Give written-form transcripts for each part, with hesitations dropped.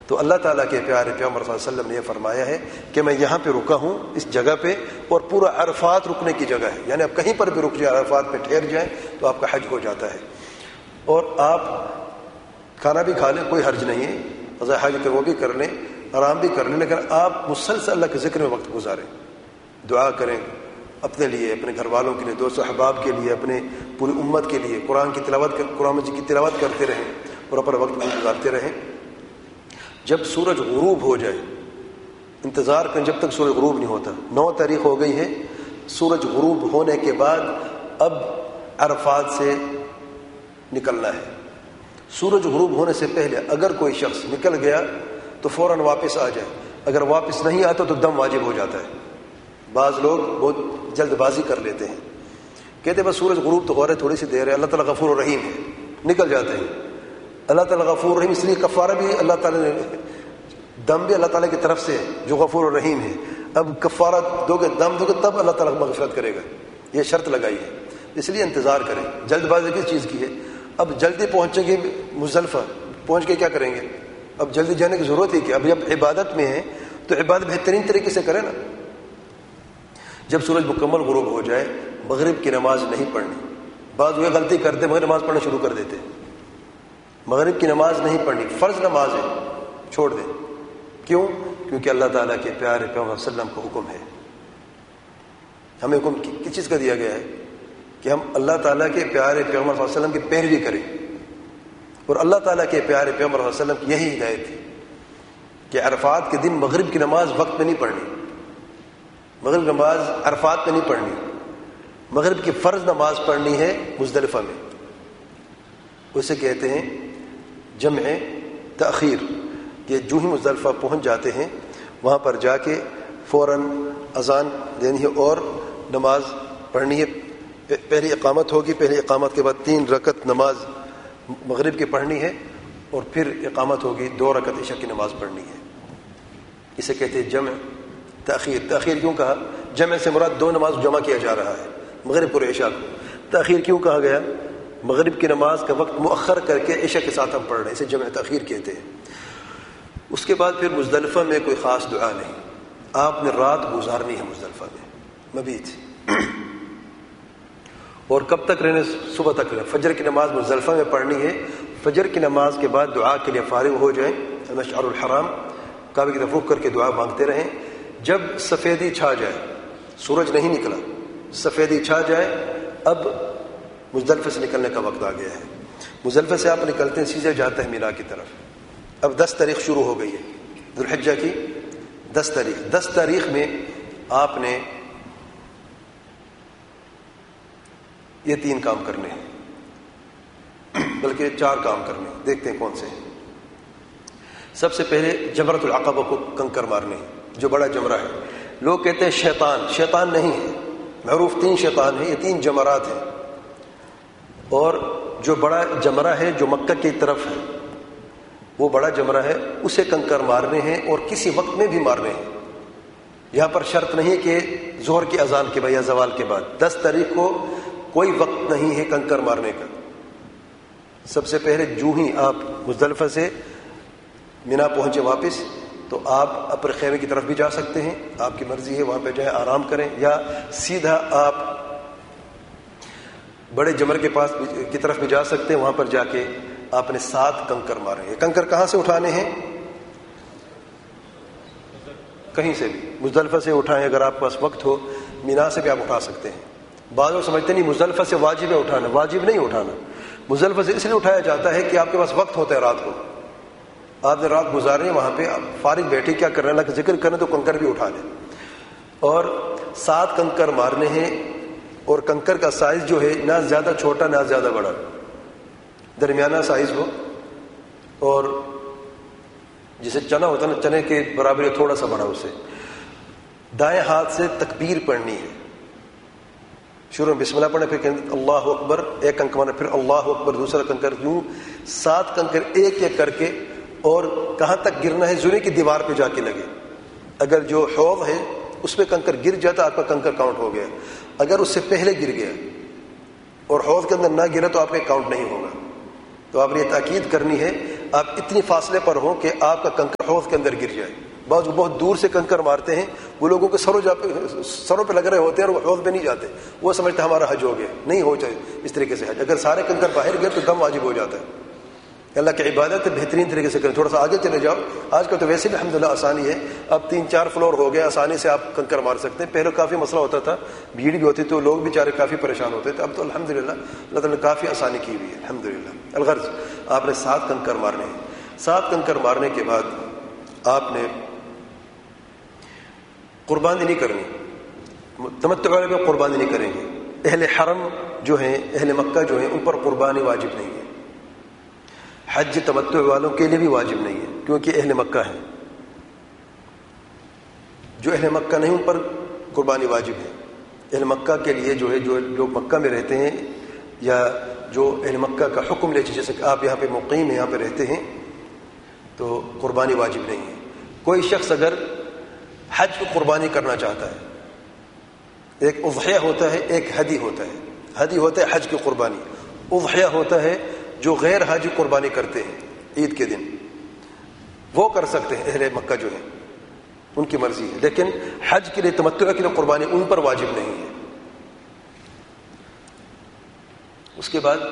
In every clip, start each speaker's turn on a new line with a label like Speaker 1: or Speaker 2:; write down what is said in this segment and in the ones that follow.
Speaker 1: تو اللہ تعالیٰ کے پیارے پیغمبر صلی اللہ علیہ وسلم نے یہ فرمایا ہے کہ میں یہاں پہ رکا ہوں اس جگہ پہ، اور پورا عرفات رکنے کی جگہ ہے، یعنی آپ کہیں پر بھی رک جائیں، عرفات پہ ٹھہر جائیں تو آپ کا حج ہو جاتا ہے۔ اور آپ کھانا بھی کھا لیں، کوئی حرج نہیں ہے، قضاء حاجت ہے وہ بھی کر لیں، آرام بھی کر لیں، لیکن آپ مسلسل اللہ کے ذکر میں وقت گزاریں، دعا کریں اپنے لیے، اپنے گھر والوں کے لیے، دوست احباب کے لیے، اپنے پوری امت کے لیے، قرآن مجید کی تلاوت کرتے رہیں اور اپنا وقت گزارتے رہیں۔ جب سورج غروب ہو جائے، انتظار کریں جب تک سورج غروب نہیں ہوتا۔ 9 تاریخ ہو گئی ہے، سورج غروب ہونے کے بعد اب عرفات سے نکلنا ہے۔ سورج غروب ہونے سے پہلے اگر کوئی شخص نکل گیا تو فوراً واپس آ جائے، اگر واپس نہیں آتا تو دم واجب ہو جاتا ہے۔ بعض لوگ بہت جلد بازی کر لیتے ہیں، کہتے ہیں بس سورج غروب تو ہو رہا ہے، تھوڑی سی دیر ہے، اللہ تعالیٰ غفور الرحیم ہے، نکل جاتے ہیں۔ اللہ تعالیٰ غفور الرحیم، اس لیے کفارہ بھی اللہ تعالیٰ نے، دم بھی اللہ تعالیٰ کی طرف سے جو غفور الرحیم ہے۔ اب کفارہ دو گے، دم دو گے، تب اللہ تعالیٰ مغفرت کرے گا، یہ شرط لگائی ہے۔ اس لیے انتظار کریں۔ جلد بازی کس چیز کی ہے؟ اب جلدی پہنچیں گے مزدلفہ، پہنچ کے کیا کریں گے؟ اب جلدی جانے کی ضرورت ہی کیا؟ اب جب عبادت میں ہے تو عبادت بہترین طریقے سے کریں نا۔ جب سورج مکمل غروب ہو جائے، مغرب کی نماز نہیں پڑھنی۔ بعض وہ غلطی کرتے، مغرب نماز پڑھنا شروع کر دیتے۔ مغرب کی نماز نہیں پڑھنی، فرض نماز ہے، چھوڑ دیں۔ کیوں؟ کیونکہ اللہ تعالیٰ کے پیارے پیغمبر صلی اللہ علیہ وسلم کا حکم ہے۔ ہمیں حکم کس چیز کا دیا گیا ہے؟ کہ ہم اللہ تعالیٰ کے پیارے پیغمبر صلی اللہ علیہ وسلم کی پیروی کریں، اور اللہ تعالیٰ کے پیارے پیغمبر صلی اللہ علیہ وسلم کی یہی ہدایت تھی کہ عرفات کے دن مغرب کی نماز وقت میں نہیں پڑھنی، مغرب نماز عرفات میں نہیں پڑھنی، مغرب کی فرض نماز پڑھنی ہے مزدلفہ میں۔ اسے کہتے ہیں جمع تاخیر، کہ جو ہی مزدلفہ پہنچ جاتے ہیں وہاں پر جا کے فوراً اذان دینی ہے اور نماز پڑھنی ہے۔ پہلی اقامت ہوگی، پہلی اقامت کے بعد 3 رکعت نماز مغرب کی پڑھنی ہے، اور پھر اقامت ہوگی 2 رکعت عشاء کی نماز پڑھنی ہے۔ اسے کہتے ہیں جمع تاخیر۔ تاخیر کیوں کہا؟ جمع سے مراد 2 نماز جمع کیا جا رہا ہے، مغرب اور عشاء کو۔ تاخیر کیوں کہا گیا؟ مغرب کی نماز کا وقت مؤخر کر کے عشاء کے ساتھ ہم پڑھ رہے ہیں، اسے جمع تاخیر کہتے ہیں۔ اس کے بعد پھر مزدلفہ میں کوئی خاص دعا نہیں، آپ نے رات گزارنی ہے مزدلفہ میں مبیت، اور کب تک رہنے؟ صبح تک رہنے۔ فجر کی نماز مزدلفہ میں پڑھنی ہے، فجر کی نماز کے بعد دعا کے لیے فارغ ہو جائیں، المشعر الحرام کعبے کی طرف رخ کر کے دعا مانگتے رہیں۔ جب سفیدی چھا جائے، سورج نہیں نکلا، سفیدی چھا جائے، اب مزدلفہ سے نکلنے کا وقت آ گیا ہے۔ مزدلفہ سے آپ نکلتے ہیں، سیدھے جاتے ہیں مینا کی طرف۔ اب 10 تاریخ شروع ہو گئی ہے، ذو الحجہ کی 10 تاریخ۔ 10 تاریخ میں آپ نے یہ 3 کام کرنے ہیں، بلکہ 4 کام کرنے ہیں، دیکھتے ہیں کون سے ہیں۔ سب سے پہلے جمرۃ العقبہ کو کنکر مارنے ہیں، جو بڑا جمرہ ہے۔ لوگ کہتے ہیں شیطان نہیں ہے، معروف 3 شیطان ہیں، یہ 3 جمرات ہیں، اور جو بڑا جمرہ ہے جو مکہ کی طرف ہے وہ بڑا جمرہ ہے، اسے کنکر مارنے ہیں، اور کسی وقت میں بھی مارنے ہیں۔ یہاں پر شرط نہیں ہے کہ ظہر کی اذان کے بعد یا زوال کے بعد، 10 تاریخ کو کوئی وقت نہیں ہے کنکر مارنے کا۔ سب سے پہلے جو ہی آپ مزدلفہ سے مینا پہنچے واپس، تو آپ اپنے خیمے کی طرف بھی جا سکتے ہیں، آپ کی مرضی ہے، وہاں پہ جائیں آرام کریں، یا سیدھا آپ بڑے جمر کے پاس کی طرف بھی جا سکتے ہیں، وہاں پر جا کے آپ نے 7 کنکر مارے ہیں۔ کنکر کہاں سے اٹھانے ہیں؟ کہیں سے بھی، مزدلفہ سے اٹھائیں، اگر آپ کے پاس وقت ہو مینا سے بھی آپ اٹھا سکتے ہیں۔ بعض لوگ سمجھتے نہیں مزدلفہ سے واجب ہے اٹھانا، واجب نہیں اٹھانا۔ مزدلفہ سے اس لیے اٹھایا جاتا ہے کہ آپ کے پاس وقت ہوتا ہے، رات کو آپ نے رات گزارے، وہاں پہ آپ فارغ بیٹھے کیا کرنا، اللہ کا ذکر کرنا، تو کنکر بھی اٹھا لیں۔ اور 7 کنکر مارنے ہیں، اور کنکر کا سائز جو ہے نہ زیادہ چھوٹا نہ زیادہ بڑا، درمیانہ سائز ہو، اور جسے چنا ہوتا ہے نا، چنے کے برابر تھوڑا سا بڑا اسے۔ دائیں ہاتھ سے تکبیر پڑھنی ہے، شروع میں بسم اللہ پڑھیں، پھر اللہ اکبر، ایک کنکر مارنا، پھر اللہ اکبر، دوسرا کنکر، یوں 7 کنکر ایک ایک کر کے۔ اور کہاں تک گرنا ہے؟ زوری کی دیوار پہ جا کے لگے۔ اگر جو حوض ہے اس پہ کنکر گر جاتا، آپ کا کنکر کاؤنٹ ہو گیا۔ اگر اس سے پہلے گر گیا اور حوض کے اندر نہ گرا تو آپ کا کاؤنٹ نہیں ہوگا۔ تو آپ نے یہ تاکید کرنی ہے، آپ اتنی فاصلے پر ہوں کہ آپ کا کنکر حوض کے اندر گر جائے. بعض بہت دور سے کنکر مارتے ہیں, وہ لوگوں کے سروں پہ لگ رہے ہوتے ہیں اور وہ حوض پہ نہیں جاتے, وہ سمجھتے ہیں ہمارا حج ہو گیا. نہیں ہو جائے اس طریقے سے حج. اگر سارے کنکر باہر گئے تو دم واجب ہو جاتا ہے. اللہ کی عبادت بہترین طریقے سے کریں. تھوڑا سا آگے چلے جاؤ. آج کل تو ویسے بھی الحمدللہ آسانی ہے, اب 3-4 فلور ہو گئے, آسانی سے آپ کنکر مار سکتے ہیں. پہلے کافی مسئلہ ہوتا تھا, بھیڑ بھی ہوتی تو لوگ بیچارے کافی پریشان ہوتے تھے. اب تو الحمدللہ اللہ تعالیٰ نے کافی آسانی کی ہوئی ہے الحمدللہ. الغرض آپ نے 7 کنکر مارنے ہیں. 7 کنکر مارنے کے بعد آپ نے قربانی نہیں کرنی. تمتع والے پہ قربانی نہیں کریں گے. اہل حرم جو ہیں, اہل مکہ جو ہیں, ان پر قربانی واجب نہیں ہے. حج تمتع والوں کے لیے بھی واجب نہیں ہے کیونکہ اہل مکہ ہیں. جو اہل مکہ نہیں ان پر قربانی واجب ہے. اہل مکہ کے لیے جو ہے, جو لوگ مکہ میں رہتے ہیں یا جو اہل مکہ کا حکم لے, جیسے کہ آپ یہاں پہ مقیم ہیں, یہاں پہ رہتے ہیں, تو قربانی واجب نہیں ہے. کوئی شخص اگر حج کو قربانی کرنا چاہتا ہے, ایک اضحیہ ہوتا ہے, ایک ہدی ہوتا ہے. ہدی ہوتا ہے حج کی قربانی, اضحیہ ہوتا ہے جو غیر حاجی قربانی کرتے ہیں عید کے دن, وہ کر سکتے ہیں. اہل مکہ جو ہیں ان کی مرضی ہے, لیکن حج کے لیے تمتع کے لیے قربانی ان پر واجب نہیں ہے. اس کے بعد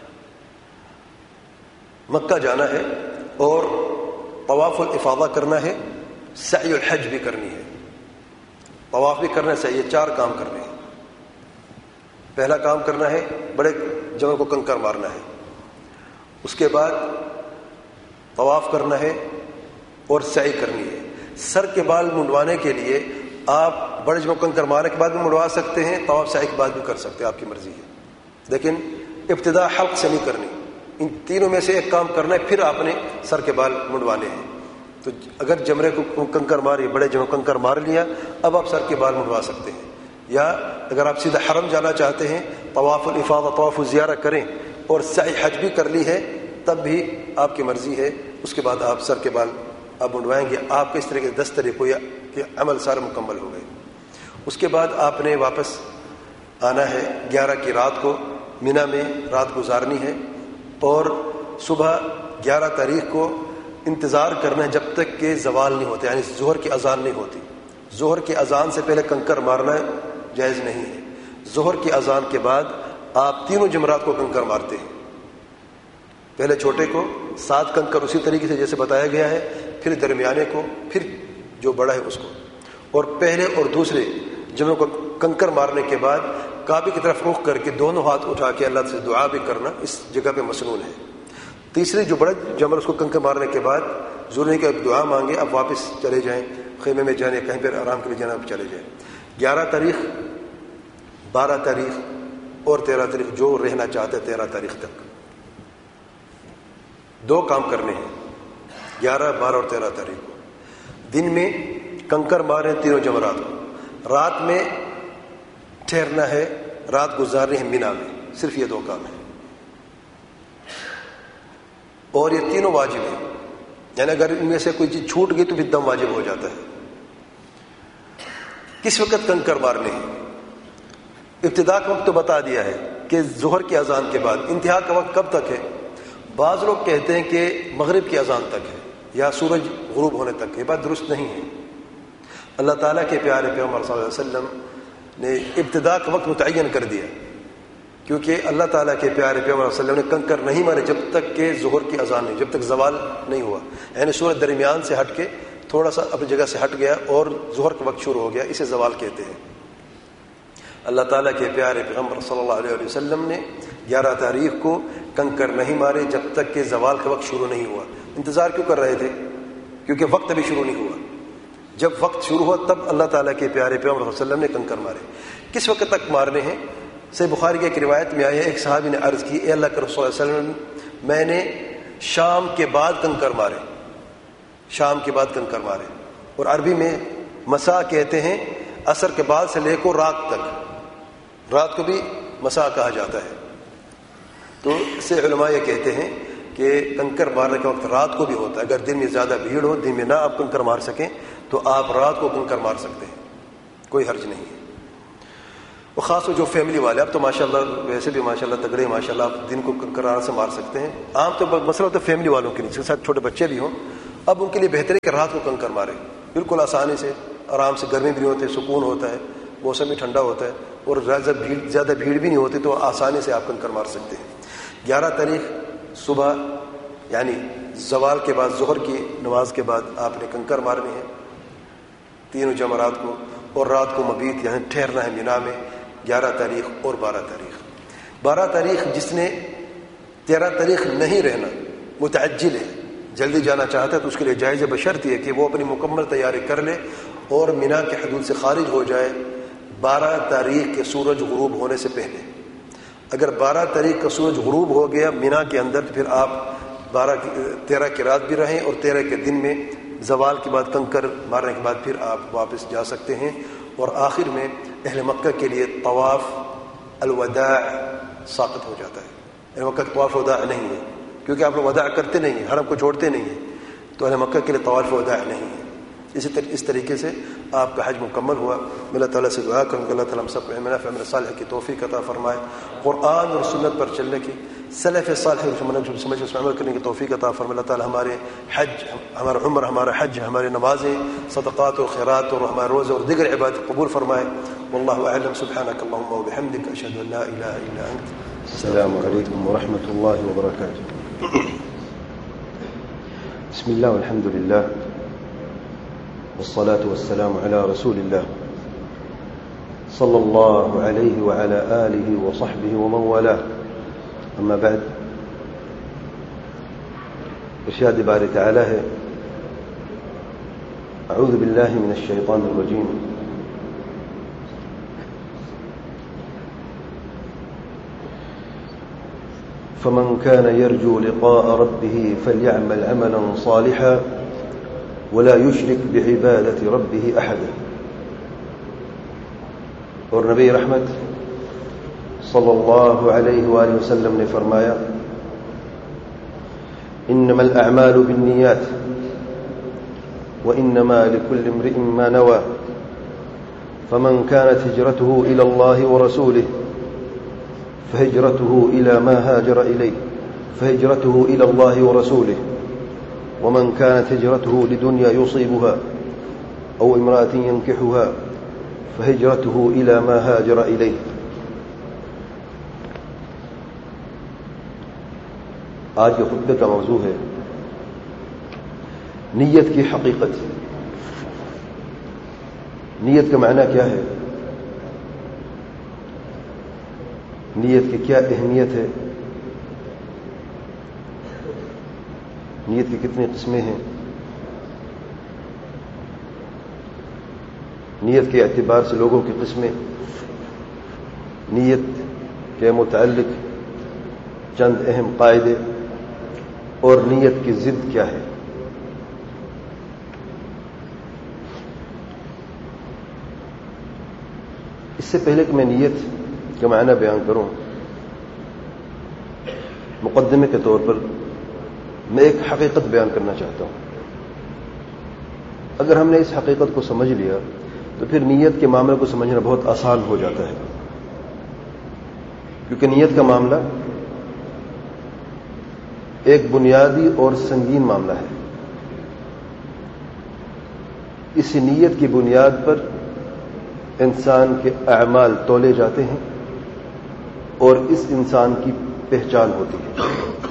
Speaker 1: مکہ جانا ہے اور طواف الافاضہ کرنا ہے, سعی الحج بھی کرنی ہے, طواف بھی کرنا ہے, سعی, یہ 4 کام کرنے ہیں. پہلا کام کرنا ہے بڑے جمع کو کنکر مارنا ہے. اس کے بعد طواف کرنا ہے اور سعی کرنی ہے. سر کے بال منڈوانے کے لیے آپ بڑے جمع کنکر مارنے کے بعد بھی منڈوا سکتے ہیں, طواف سعی کے بعد بھی کر سکتے ہیں, آپ کی مرضی ہے. لیکن ابتدا حلق سے نہیں کرنی. ان تینوں میں سے ایک کام کرنا ہے, پھر آپ نے سر کے بال منڈوانے ہیں. تو اگر جمرے کو کنکر ماری, بڑے جمع کنکر مار لیا, اب آپ سر کے بال منڈوا سکتے ہیں. یا اگر آپ سیدھا حرم جانا چاہتے ہیں, طواف الافاضہ, طواف الزیارہ کریں اور سعی حج بھی کر لی ہے, تب بھی آپ کی مرضی ہے. اس کے بعد آپ سر کے بال آپ منڈوائیں گے. آپ کے اس طرح کے 10 طریقوں کے عمل سارے مکمل ہو گئے. اس کے بعد آپ نے واپس آنا ہے. 11 کی رات کو مینا میں رات گزارنی ہے اور صبح 11 تاریخ کو انتظار کرنا ہے جب تک کہ زوال نہیں ہوتا, یعنی ظہر کی اذان نہیں ہوتی. ظہر کی اذان سے پہلے کنکر مارنا جائز نہیں ہے. ظہر کی اذان کے بعد آپ تینوں جمرات کو کنکر مارتے ہیں. پہلے چھوٹے کو 7 کنکر اسی طریقے سے جیسے بتایا گیا ہے, پھر درمیانے کو, پھر جو بڑا ہے اس کو, اور پہلے اور دوسرے جمروں کو کنکر مارنے کے بعد کعبے کی طرف رخ کر کے دونوں ہاتھ اٹھا کے اللہ سے دعا بھی کرنا اس جگہ پہ مسنون ہے. تیسرے جو بڑا جمر اس کو کنکر مارنے کے بعد ضروری کہ اب دعا مانگے, اب واپس چلے جائیں, خیمے میں جانے, کہیں پر آرام کے لیے جانا, اب چلے جائیں. 11 تاریخ, 12 تاریخ اور 13 تاریخ, جو رہنا چاہتے 13 تاریخ تک 2 کام کرنے ہیں. 11, 12 اور 13 تاریخ کو دن میں کنکر مارے تینوں جمرات کو, رات میں ٹھہرنا ہے, رات گزارنی ہے مینا میں. صرف یہ 2 کام ہیں اور یہ تینوں واجب ہیں. یعنی اگر ان میں سے کوئی چیز چھوٹ گئی تو پھر دم واجب ہو جاتا ہے. کس وقت کنکر مارنے ہیں؟ ابتدا کا وقت تو بتا دیا ہے کہ ظہر کی اذان کے بعد. انتہا کا وقت کب تک ہے؟ بعض لوگ کہتے ہیں کہ مغرب کی اذان تک ہے یا سورج غروب ہونے تک. یہ بات درست نہیں ہے. اللہ تعالیٰ کے پیارے پیغمبر صلی اللہ علیہ وسلم نے ابتدا کا وقت متعین کر دیا, کیونکہ اللہ تعالیٰ کے پیارے پیغمبر صلی اللہ علیہ وسلم نے کنکر نہیں مارے جب تک کہ ظہر کی اذان نہیں, جب تک زوال نہیں ہوا. یعنی سورج درمیان سے ہٹ کے تھوڑا سا اپنی جگہ سے ہٹ گیا اور ظہر کا وقت شروع ہو گیا, اسے زوال کہتے ہیں. اللہ تعالیٰ کے پیارے پیغمبر صلی اللہ علیہ وسلم نے 11 تاریخ کو کنکر نہیں مارے جب تک کہ زوال کا وقت شروع نہیں ہوا. انتظار کیوں کر رہے تھے؟ کیونکہ وقت ابھی شروع نہیں ہوا. جب وقت شروع ہوا تب اللہ تعالیٰ کے پیارے پیغمبر صلی اللہ علیہ وسلم نے کنکر مارے. کس وقت تک مارنے ہیں؟ صحیح بخاری کی ایک روایت میں آیا, ایک صحابی نے عرض کی, اے اللہ کے رسول صلی اللہ علیہ وسلم, میں نے شام کے بعد کنکر مارے, شام کے بعد کنکر مارے. اور عربی میں مساء کہتے ہیں عصر کے بعد سے لے کر رات تک, رات کو بھی مساء کہا جاتا ہے. تو اس سے علماء یہ کہتے ہیں کہ کنکر مارنے کا وقت رات کو بھی ہوتا ہے. اگر دن میں زیادہ بھیڑ ہو, دن میں نہ آپ کنکر مار سکیں, تو آپ رات کو کنکر مار سکتے ہیں, کوئی حرج نہیں ہے. وہ خاص طور جو فیملی والے، اب تو ماشاءاللہ ویسے بھی ماشاءاللہ تگڑے، ماشاءاللہ آپ دن کو کنکر آرام سے مار سکتے ہیں. عام طور پر مسئلہ ہوتا ہے فیملی والوں کے لیے، جس کے ساتھ چھوٹے بچے بھی ہوں. اب ان کے لیے بہتر ہے کہ رات کو کنکر مارے، بالکل آسانی سے، آرام سے. گرمی بھی نہیں ہوتی، سکون ہوتا ہے، موسم بھی ٹھنڈا ہوتا ہے، اور زیادہ بھیڑ بھی نہیں ہوتی، تو آسانی سے آپ کنکر مار سکتے ہیں. 11 تاریخ صبح یعنی زوال کے بعد، ظہر کی نماز کے بعد آپ نے کنکر مارنے ہیں تینوں جمرات کو، اور رات کو مبیت یعنی ٹھہرنا ہے مینا میں. 11 تاریخ اور 12 تاریخ. 12 تاریخ جس نے 13 تاریخ نہیں رہنا، متعجل ہے، جلدی جانا چاہتا ہے، تو اس کے لیے جائز بشرط یہ کہ وہ اپنی مکمل تیاری کر لے اور مینا کے حدود سے خارج ہو جائے 12 تاریخ کے سورج غروب ہونے سے پہلے. اگر 12 تاریخ کا سورج غروب ہو گیا مینا کے اندر، تو پھر آپ 13 کی رات بھی رہیں، اور 13 کے دن میں زوال کے بعد کنکر مارنے کے بعد پھر آپ واپس جا سکتے ہیں. اور آخر میں اہل مکہ کے لیے طواف الوداع ساقط ہو جاتا ہے. اہل مکہ کا طواف وداع نہیں ہے، کیونکہ آپ لوگ وداع کرتے نہیں ہیں، حرم کو چھوڑتے نہیں ہیں، تو اہل مکہ کے لیے طواف وداع نہیں ہے. اس طریقے سے آپ کا حج مکمل ہوا. میں اللہ تعالیٰ سے دعا کروں کہ اللہ تعالیٰ ہم سب کو علم نافع عمل صالح کی توفیق عطا فرمائے، قرآن اور سنت پر چلنے کی، سلف صالح جو سمجھ اس میں عمل کرنے کی توفیق عطا فرمائے. اللہ تعالیٰ ہمارے حج، ہمارا عمر، ہمارا حج، ہمارے نمازیں، صدقات و خیرات اور ہمارے روزے اور دیگر عبادت قبول فرمائے. واللہ اعلم. سبحانک اللہم وبحمدک، اشہد ان لا الہ الا انت.
Speaker 2: السلام علیکم ورحمۃ اللہ وبرکاتہ. بسم اللہ والحمد للہ والصلاة والسلام على رسول الله صلى الله عليه وعلى آله وصحبه ومن والاه. أما بعد، ارشاد باري تعالى ہے: أعوذ بالله من الشيطان الرجيم. فمن كان يرجو لقاء ربه فليعمل عملا صالحا ولا يشرك بعبادة ربه أحدا. اور نبی رحمت صلی اللہ علیہ وآلہ وسلم نے فرمایا: انما الاعمال بالنیات وانما لكل امرئ ما نوى فمن كانت هجرته الى الله ورسوله فهجرته الى ما هاجر اليه فهجرته الى الله ورسوله ومن كانت هجرته لدنيا يصيبها أو امرأة ينكحها فهجرته إلى ما هاجر إليه. آج کے خطبے کا موضوع ہے نیت کی حقیقت. نیت کا معنی کیا ہے؟ نیت کی کیا اہمیت ہے؟ نیت کی کتنی قسمیں ہیں؟ نیت کے اعتبار سے لوگوں کی قسمیں، نیت کے متعلق چند اہم قاعدے، اور نیت کی ضد کیا ہے. اس سے پہلے کہ میں نیت کا معنی بیان کروں، مقدمے کے طور پر میں ایک حقیقت بیان کرنا چاہتا ہوں. اگر ہم نے اس حقیقت کو سمجھ لیا تو پھر نیت کے معاملے کو سمجھنا بہت آسان ہو جاتا ہے، کیونکہ نیت کا معاملہ ایک بنیادی اور سنگین معاملہ ہے. اس نیت کی بنیاد پر انسان کے اعمال تولے جاتے ہیں اور اس انسان کی پہچان ہوتی ہے.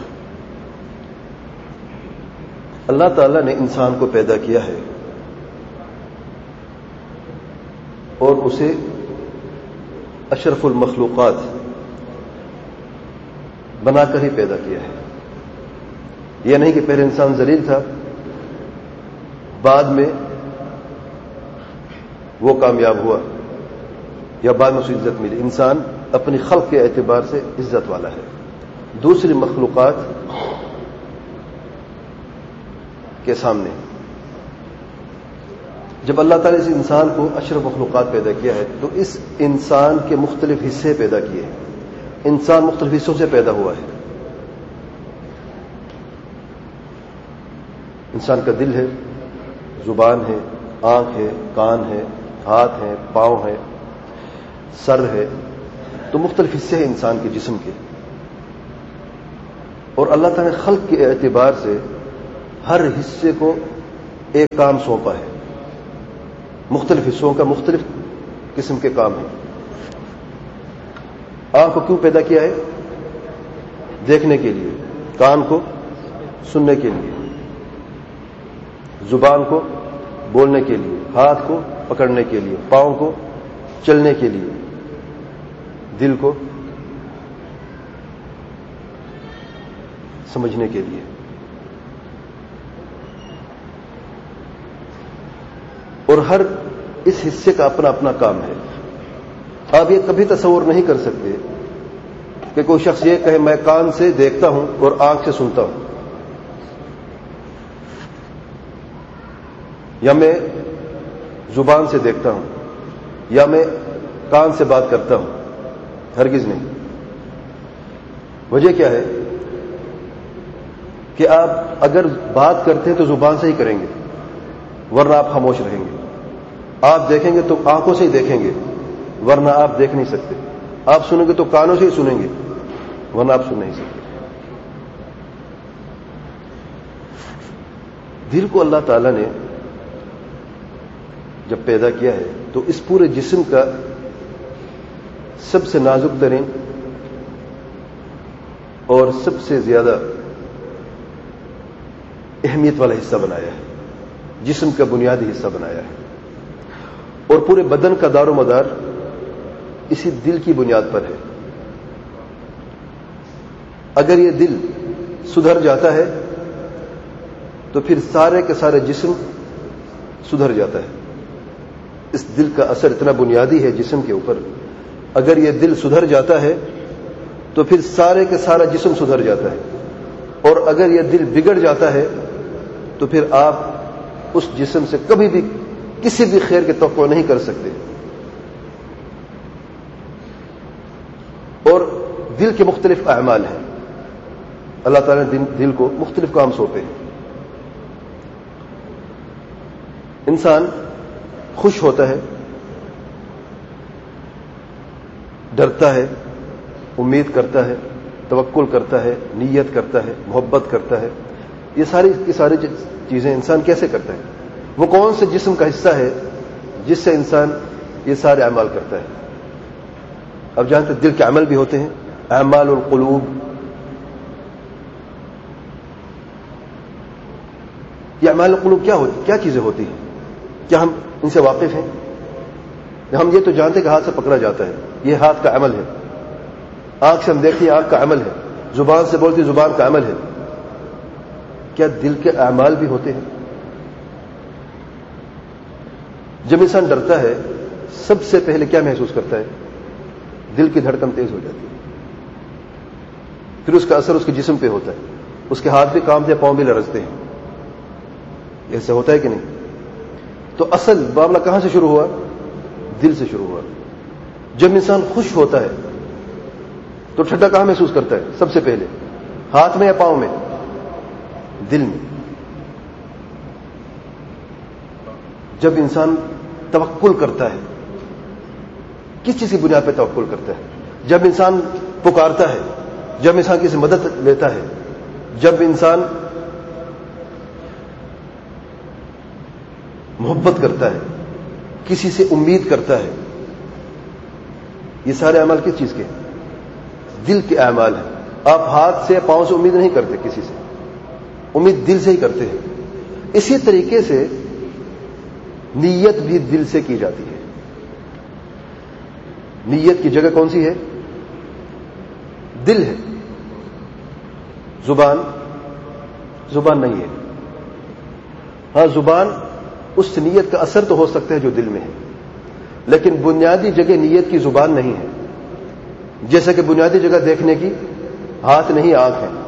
Speaker 2: اللہ تعالیٰ نے انسان کو پیدا کیا ہے اور اسے اشرف المخلوقات بنا کر ہی پیدا کیا ہے. یہ نہیں کہ پہلے انسان ذلیل تھا، بعد میں وہ کامیاب ہوا یا بعد میں اسے عزت ملی. انسان اپنی خلق کے اعتبار سے عزت والا ہے. دوسری مخلوقات کے سامنے جب اللہ تعالیٰ اس انسان کو اشرف مخلوقات پیدا کیا ہے تو اس انسان کے مختلف حصے پیدا کیے ہیں. انسان مختلف حصوں سے پیدا ہوا ہے. انسان کا دل ہے، زبان ہے، آنکھ ہے، کان ہے، ہاتھ ہے، پاؤں ہے. سر ہے، تو مختلف حصے ہیں انسان کے جسم کے، اور اللہ تعالیٰ نے خلق کے اعتبار سے ہر حصے کو ایک کام سونپا ہے. مختلف حصوں کا مختلف قسم کے کام ہیں. آنکھ کو کیوں پیدا کیا ہے؟ دیکھنے کے لیے. کان کو سننے کے لیے. زبان کو بولنے کے لیے. ہاتھ کو پکڑنے کے لیے. پاؤں کو چلنے کے لیے. دل کو سمجھنے کے لیے. اور ہر اس حصے کا اپنا اپنا کام ہے. آپ یہ کبھی تصور نہیں کر سکتے کہ کوئی شخص یہ کہے میں کان سے دیکھتا ہوں اور آنکھ سے سنتا ہوں، یا میں زبان سے دیکھتا ہوں، یا میں کان سے بات کرتا ہوں. ہرگز نہیں. وجہ کیا ہے کہ آپ اگر بات کرتے ہیں تو زبان سے ہی کریں گے، ورنہ آپ خاموش رہیں گے. آپ دیکھیں گے تو آنکھوں سے ہی دیکھیں گے، ورنہ آپ دیکھ نہیں سکتے. آپ سنیں گے تو کانوں سے ہی سنیں گے، ورنہ آپ سن نہیں سکتے. دل کو اللہ تعالی نے جب پیدا کیا ہے تو اس پورے جسم کا سب سے نازک ترین اور سب سے زیادہ اہمیت والا حصہ بنایا ہے. جسم کا بنیادی حصہ بنایا ہے، اور پورے بدن کا دار و مدار اسی دل کی بنیاد پر ہے. اگر یہ دل سدھر جاتا ہے تو پھر سارے کے سارے جسم سدھر جاتا ہے. اس دل کا اثر اتنا بنیادی ہے جسم کے اوپر. اگر یہ دل سدھر جاتا ہے تو پھر سارے کے سارا جسم سدھر جاتا ہے. اور اگر یہ دل بگڑ جاتا ہے تو پھر آپ اس جسم سے کبھی بھی کسی بھی خیر کی توقع نہیں کر سکتے. اور دل کے مختلف اعمال ہیں. اللہ تعالیٰ نے دل کو مختلف کام سونپے. انسان خوش ہوتا ہے، ڈرتا ہے، امید کرتا ہے، توکل کرتا ہے، نیت کرتا ہے، محبت کرتا ہے. یہ ساری چیزیں انسان کیسے کرتا ہے؟ وہ کون سے جسم کا حصہ ہے جس سے انسان یہ سارے اعمال کرتا ہے؟ اب جانتے دل کے عمل بھی ہوتے ہیں، اعمال القلوب. یہ اعمال القلوب کیا چیزیں ہوتی ہیں؟ کیا ہم ان سے واقف ہیں؟ ہم یہ تو جانتے کہ ہاتھ سے پکڑا جاتا ہے، یہ ہاتھ کا عمل ہے. آنکھ سے ہم دیکھتے ہیں، آنکھ کا عمل ہے. زبان سے بولتی، زبان کا عمل ہے. کیا دل کے اعمال بھی ہوتے ہیں؟ جب انسان ڈرتا ہے سب سے پہلے کیا محسوس کرتا ہے؟ دل کی دھڑکن تیز ہو جاتی ہے. پھر اس کا اثر اس کے جسم پہ ہوتا ہے. اس کے ہاتھ بھی کانپتے ہیں، پاؤں بھی لرزتے ہیں. ایسے ہوتا ہے کہ نہیں؟ تو اصل معاملہ کہاں سے شروع ہوا؟ دل سے شروع ہوا. جب انسان خوش ہوتا ہے تو ٹھنڈا کہاں محسوس کرتا ہے؟ سب سے پہلے ہاتھ میں یا پاؤں میں؟ دل میں. جب انسان توکل کرتا ہے، کس چیز کی بنیاد پہ توکل کرتا ہے؟ جب انسان پکارتا ہے، جب انسان کسی مدد لیتا ہے، جب انسان محبت کرتا ہے، کسی سے امید کرتا ہے. یہ سارے اعمال کس چیز کے؟ دل کے اعمال ہیں. آپ ہاتھ سے پاؤں سے امید نہیں کرتے کسی سے، امید دل سے ہی کرتے ہیں. اسی طریقے سے نیت بھی دل سے کی جاتی ہے. نیت کی جگہ کون سی ہے؟ دل ہے. زبان نہیں ہے. ہاں، زبان اس نیت کا اثر تو ہو سکتا ہے جو دل میں ہے، لیکن بنیادی جگہ نیت کی زبان نہیں ہے. جیسا کہ بنیادی جگہ دیکھنے کی ہاتھ نہیں، آنکھ ہے.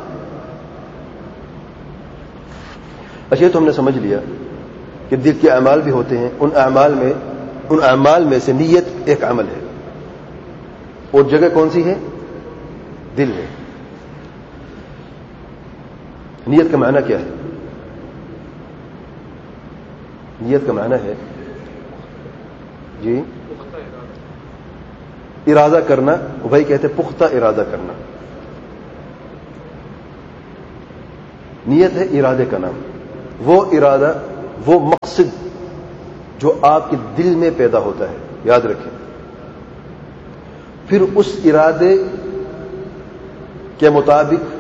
Speaker 2: اچھا، تو ہم نے سمجھ لیا کہ دل کے اعمال بھی ہوتے ہیں. ان اعمال میں سے نیت ایک عمل ہے، اور جگہ کون سی ہے؟ دل ہے. نیت کا معنی کیا ہے؟ نیت کا معنی ہے جی ارادہ کرنا وہی کہتے ہیں پختہ ارادہ کرنا. نیت ہے ارادے کا نام. وہ ارادہ، وہ مقصد جو آپ کے دل میں پیدا ہوتا ہے، یاد رکھیں. پھر اس ارادے کے مطابق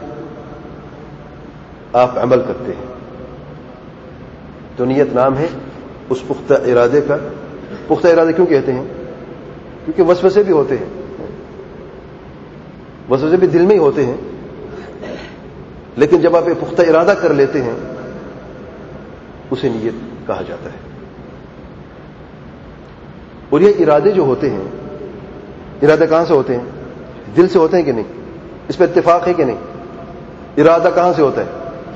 Speaker 2: آپ عمل کرتے ہیں. تو نیت نام ہے اس پختہ ارادے کا. پختہ ارادے کیوں کہتے ہیں؟ کیونکہ وسوسے بھی ہوتے ہیں، وسوسے بھی دل میں ہی ہوتے ہیں، لیکن جب آپ یہ پختہ ارادہ کر لیتے ہیں اسے نیت کہا جاتا ہے. اور یہ ارادے جو ہوتے ہیں، ارادے کہاں سے ہوتے ہیں؟ دل سے ہوتے ہیں کہ نہیں؟ اس پہ اتفاق ہے کہ نہیں؟ ارادہ کہاں سے ہوتا ہے؟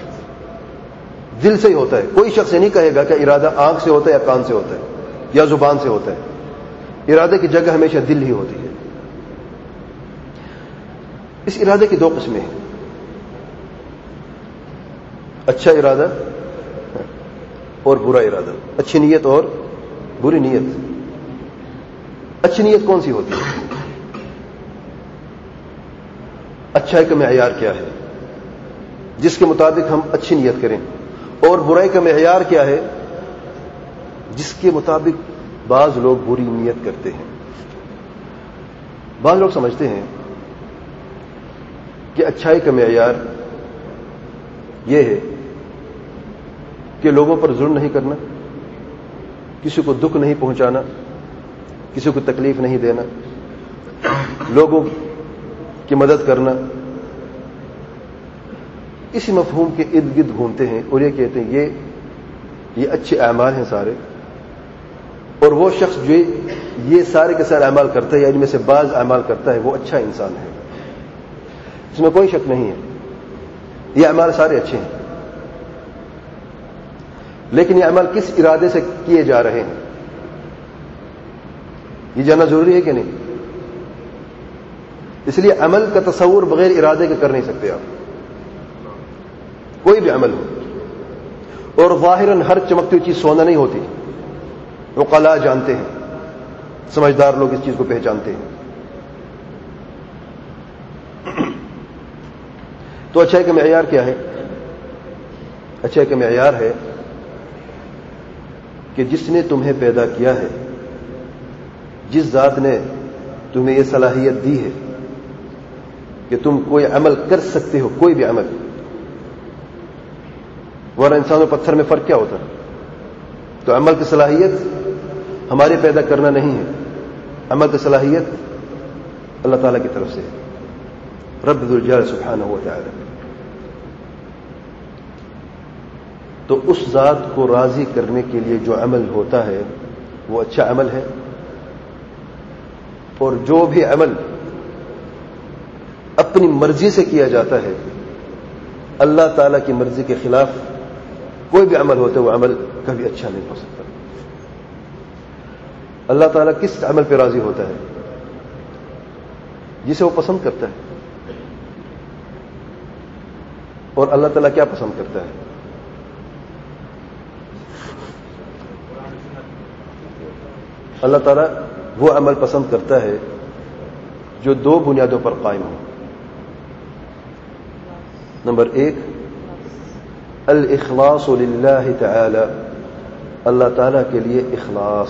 Speaker 2: دل سے ہی ہوتا ہے. کوئی شخص یہ نہیں کہے گا کہ ارادہ آنکھ سے ہوتا ہے یا کان سے ہوتا ہے یا زبان سے ہوتا ہے. ارادے کی جگہ ہمیشہ دل ہی ہوتی ہے. اس ارادے کی دو قسمیں ہیں، اچھا ارادہ اور برا ارادہ، اچھی نیت اور بری نیت. اچھی نیت کون سی ہوتی ہے؟ اچھائی کا معیار کیا ہے جس کے مطابق ہم اچھی نیت کریں، اور برائی کا معیار کیا ہے جس کے مطابق بعض لوگ بری نیت کرتے ہیں. بعض لوگ سمجھتے ہیں کہ اچھائی کا معیار یہ ہے کہ لوگوں پر ظلم نہیں کرنا، کسی کو دکھ نہیں پہنچانا، کسی کو تکلیف نہیں دینا، لوگوں کی مدد کرنا. اسی مفہوم کے ارد گرد گھومتے ہیں اور یہ کہتے ہیں یہ اچھے اعمال ہیں سارے، اور وہ شخص جو یہ سارے کے سارے اعمال کرتا ہے یا ان میں سے بعض اعمال کرتا ہے وہ اچھا انسان ہے. اس میں کوئی شک نہیں ہے، یہ اعمال سارے اچھے ہیں، لیکن یہ اعمال کس ارادے سے کیے جا رہے ہیں یہ جاننا ضروری ہے کہ نہیں؟ اس لیے عمل کا تصور بغیر ارادے کے کر نہیں سکتے آپ. کوئی بھی عمل ہو، اور ظاہراً ہر چمکتی ہوئی چیز سونا نہیں ہوتی. عقلاء جانتے ہیں، سمجھدار لوگ اس چیز کو پہچانتے ہیں. تو اچھائی کا معیار کیا ہے؟ اچھائی کا معیار ہے کہ جس نے تمہیں پیدا کیا ہے، جس ذات نے تمہیں یہ صلاحیت دی ہے کہ تم کوئی عمل کر سکتے ہو، کوئی بھی عمل. ورنہ انسان اور پتھر میں فرق کیا ہوتا ہے؟ تو عمل کی صلاحیت ہمارے پیدا کرنا نہیں ہے، عمل کی صلاحیت اللہ تعالیٰ کی طرف سے ہے، رب ذو الجلال سبحانہ و تعالی. تو اس ذات کو راضی کرنے کے لیے جو عمل ہوتا ہے وہ اچھا عمل ہے، اور جو بھی عمل اپنی مرضی سے کیا جاتا ہے، اللہ تعالیٰ کی مرضی کے خلاف کوئی بھی عمل ہوتا ہے وہ عمل کبھی اچھا نہیں ہو سکتا. اللہ تعالیٰ کس عمل پہ راضی ہوتا ہے؟ جسے وہ پسند کرتا ہے. اور اللہ تعالیٰ کیا پسند کرتا ہے؟ اللہ تعالیٰ وہ عمل پسند کرتا ہے جو دو بنیادوں پر قائم ہو. نمبر 1 الاخلاص للہ تعالی، اللہ تعالیٰ کے لیے اخلاص،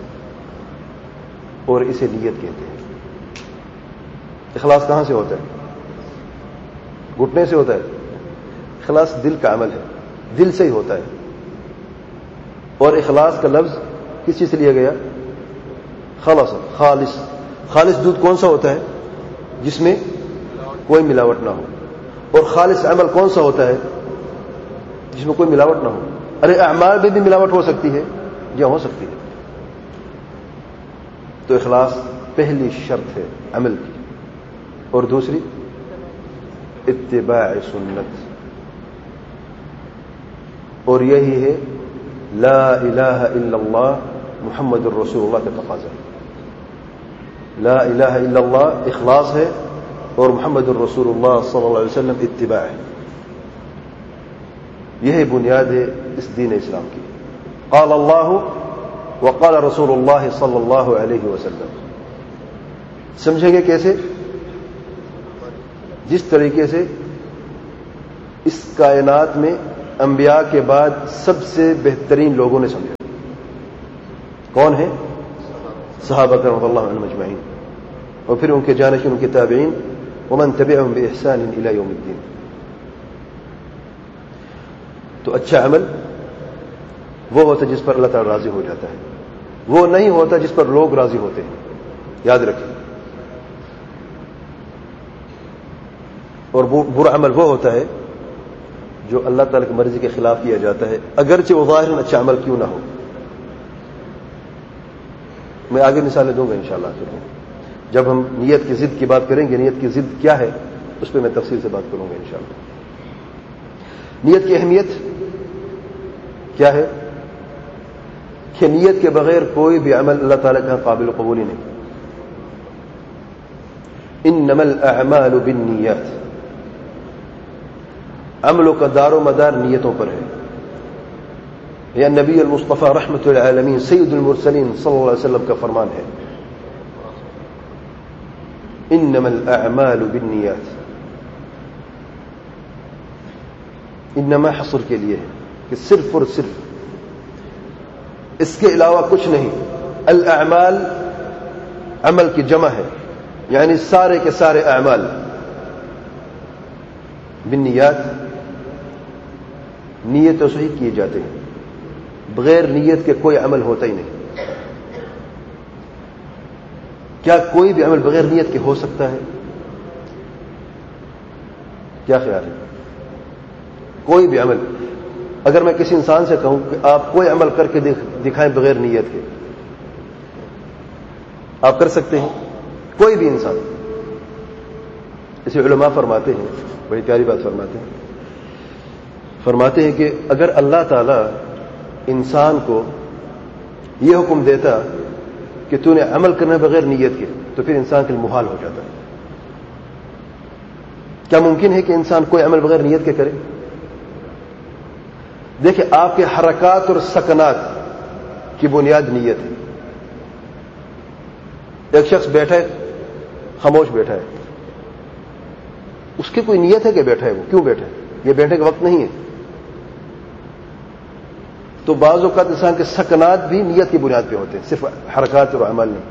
Speaker 2: اور اسے نیت کہتے ہیں. اخلاص کہاں سے ہوتا ہے؟ گھٹنے سے ہوتا ہے؟ اخلاص دل کا عمل ہے، دل سے ہی ہوتا ہے. اور اخلاص کا لفظ کس چیز سے لیا گیا؟ خالص. خالص دودھ کون سا ہوتا ہے؟ جس میں کوئی ملاوٹ نہ ہو. اور خالص عمل کون سا ہوتا ہے؟ جس میں کوئی ملاوٹ نہ ہو. ارے اعمال میں بھی ملاوٹ ہو سکتی ہے یا ہو سکتی ہے. تو اخلاص پہلی شرط ہے عمل کی. اور دوسری اتباع سنت، اور یہی ہے لا الہ الا اللہ محمد الرسول اللہ کا تقاضا. لا الہ الا اللہ اخلاص ہے، اور محمد الرسول اللہ صلی اللہ علیہ وسلم اتباع ہے. یہی بنیاد ہے اس دین اسلام کی. قال اللہ وقال رسول اللہ صلی اللہ علیہ وسلم. سمجھیں گے کیسے؟ جس طریقے سے اس کائنات میں انبیاء کے بعد سب سے بہترین لوگوں نے سمجھا. کون ہیں؟ صحابہ کرام رضی اللہ عنہم اجمعین، اور پھر ان کے جانشین ان کے تابعین، ومن تبعهم بإحسان إلى يوم الدین. تو اچھا عمل وہ ہوتا ہے جس پر اللہ تعالی راضی ہو جاتا ہے، وہ نہیں ہوتا جس پر لوگ راضی ہوتے ہیں. یاد رکھیں. اور برا عمل وہ ہوتا ہے جو اللہ تعالی کی مرضی کے خلاف کیا جاتا ہے، اگرچہ وہ ظاہراً اچھا عمل کیوں نہ ہو. میں آگے مثالیں دوں گا انشاءاللہ. جب ہم نیت کی ضد کی بات کریں گے، نیت کی ضد کیا ہے اس پہ میں تفصیل سے بات کروں گا انشاءاللہ. نیت کی اہمیت کیا ہے کہ نیت کے بغیر کوئی بھی عمل اللہ تعالیٰ کا قابل قبول ہی نہیں. انما الاعمال بالنیات، عملوں کا دار و مدار نیتوں پر ہے. یا نبی المصطفیٰ رحمت العالمین سید المرسلین صلی اللہ علیہ وسلم کا فرمان ہے، انما الاعمال بالنیات. انما حصر کے لیے ہے کہ صرف اور صرف اس کے علاوہ کچھ نہیں. الاعمال عمل کی جمع ہے، یعنی سارے کے سارے اعمال. بالنیات نیتوں سے ہی کیے جاتے ہیں، بغیر نیت کے کوئی عمل ہوتا ہی نہیں. کیا کوئی بھی عمل بغیر نیت کے ہو سکتا ہے؟ کیا خیال ہے؟ کوئی بھی عمل، اگر میں کسی انسان سے کہوں کہ آپ کوئی عمل کر کے دکھائیں بغیر نیت کے، آپ کر سکتے ہیں؟ کوئی بھی انسان. اسے علماء فرماتے ہیں، بڑی پیاری بات فرماتے ہیں کہ اگر اللہ تعالی انسان کو یہ حکم دیتا کہ تو نے عمل کرنا بغیر نیت کے، تو پھر انسان کے لیے محال ہو جاتا. کیا ممکن ہے کہ انسان کوئی عمل بغیر نیت کے کرے؟ دیکھیں، آپ کے حرکات اور سکنات کی بنیاد نیت ہے. ایک شخص بیٹھا ہے، خاموش بیٹھا ہے، اس کی کوئی نیت ہے کہ بیٹھا ہے؟ وہ کیوں بیٹھا ہے؟ یہ بیٹھنے کا وقت نہیں ہے. تو بعض اوقات انسان کے سکنات بھی نیت کی بنیاد پہ ہوتے ہیں، صرف حرکات اور اعمال نہیں.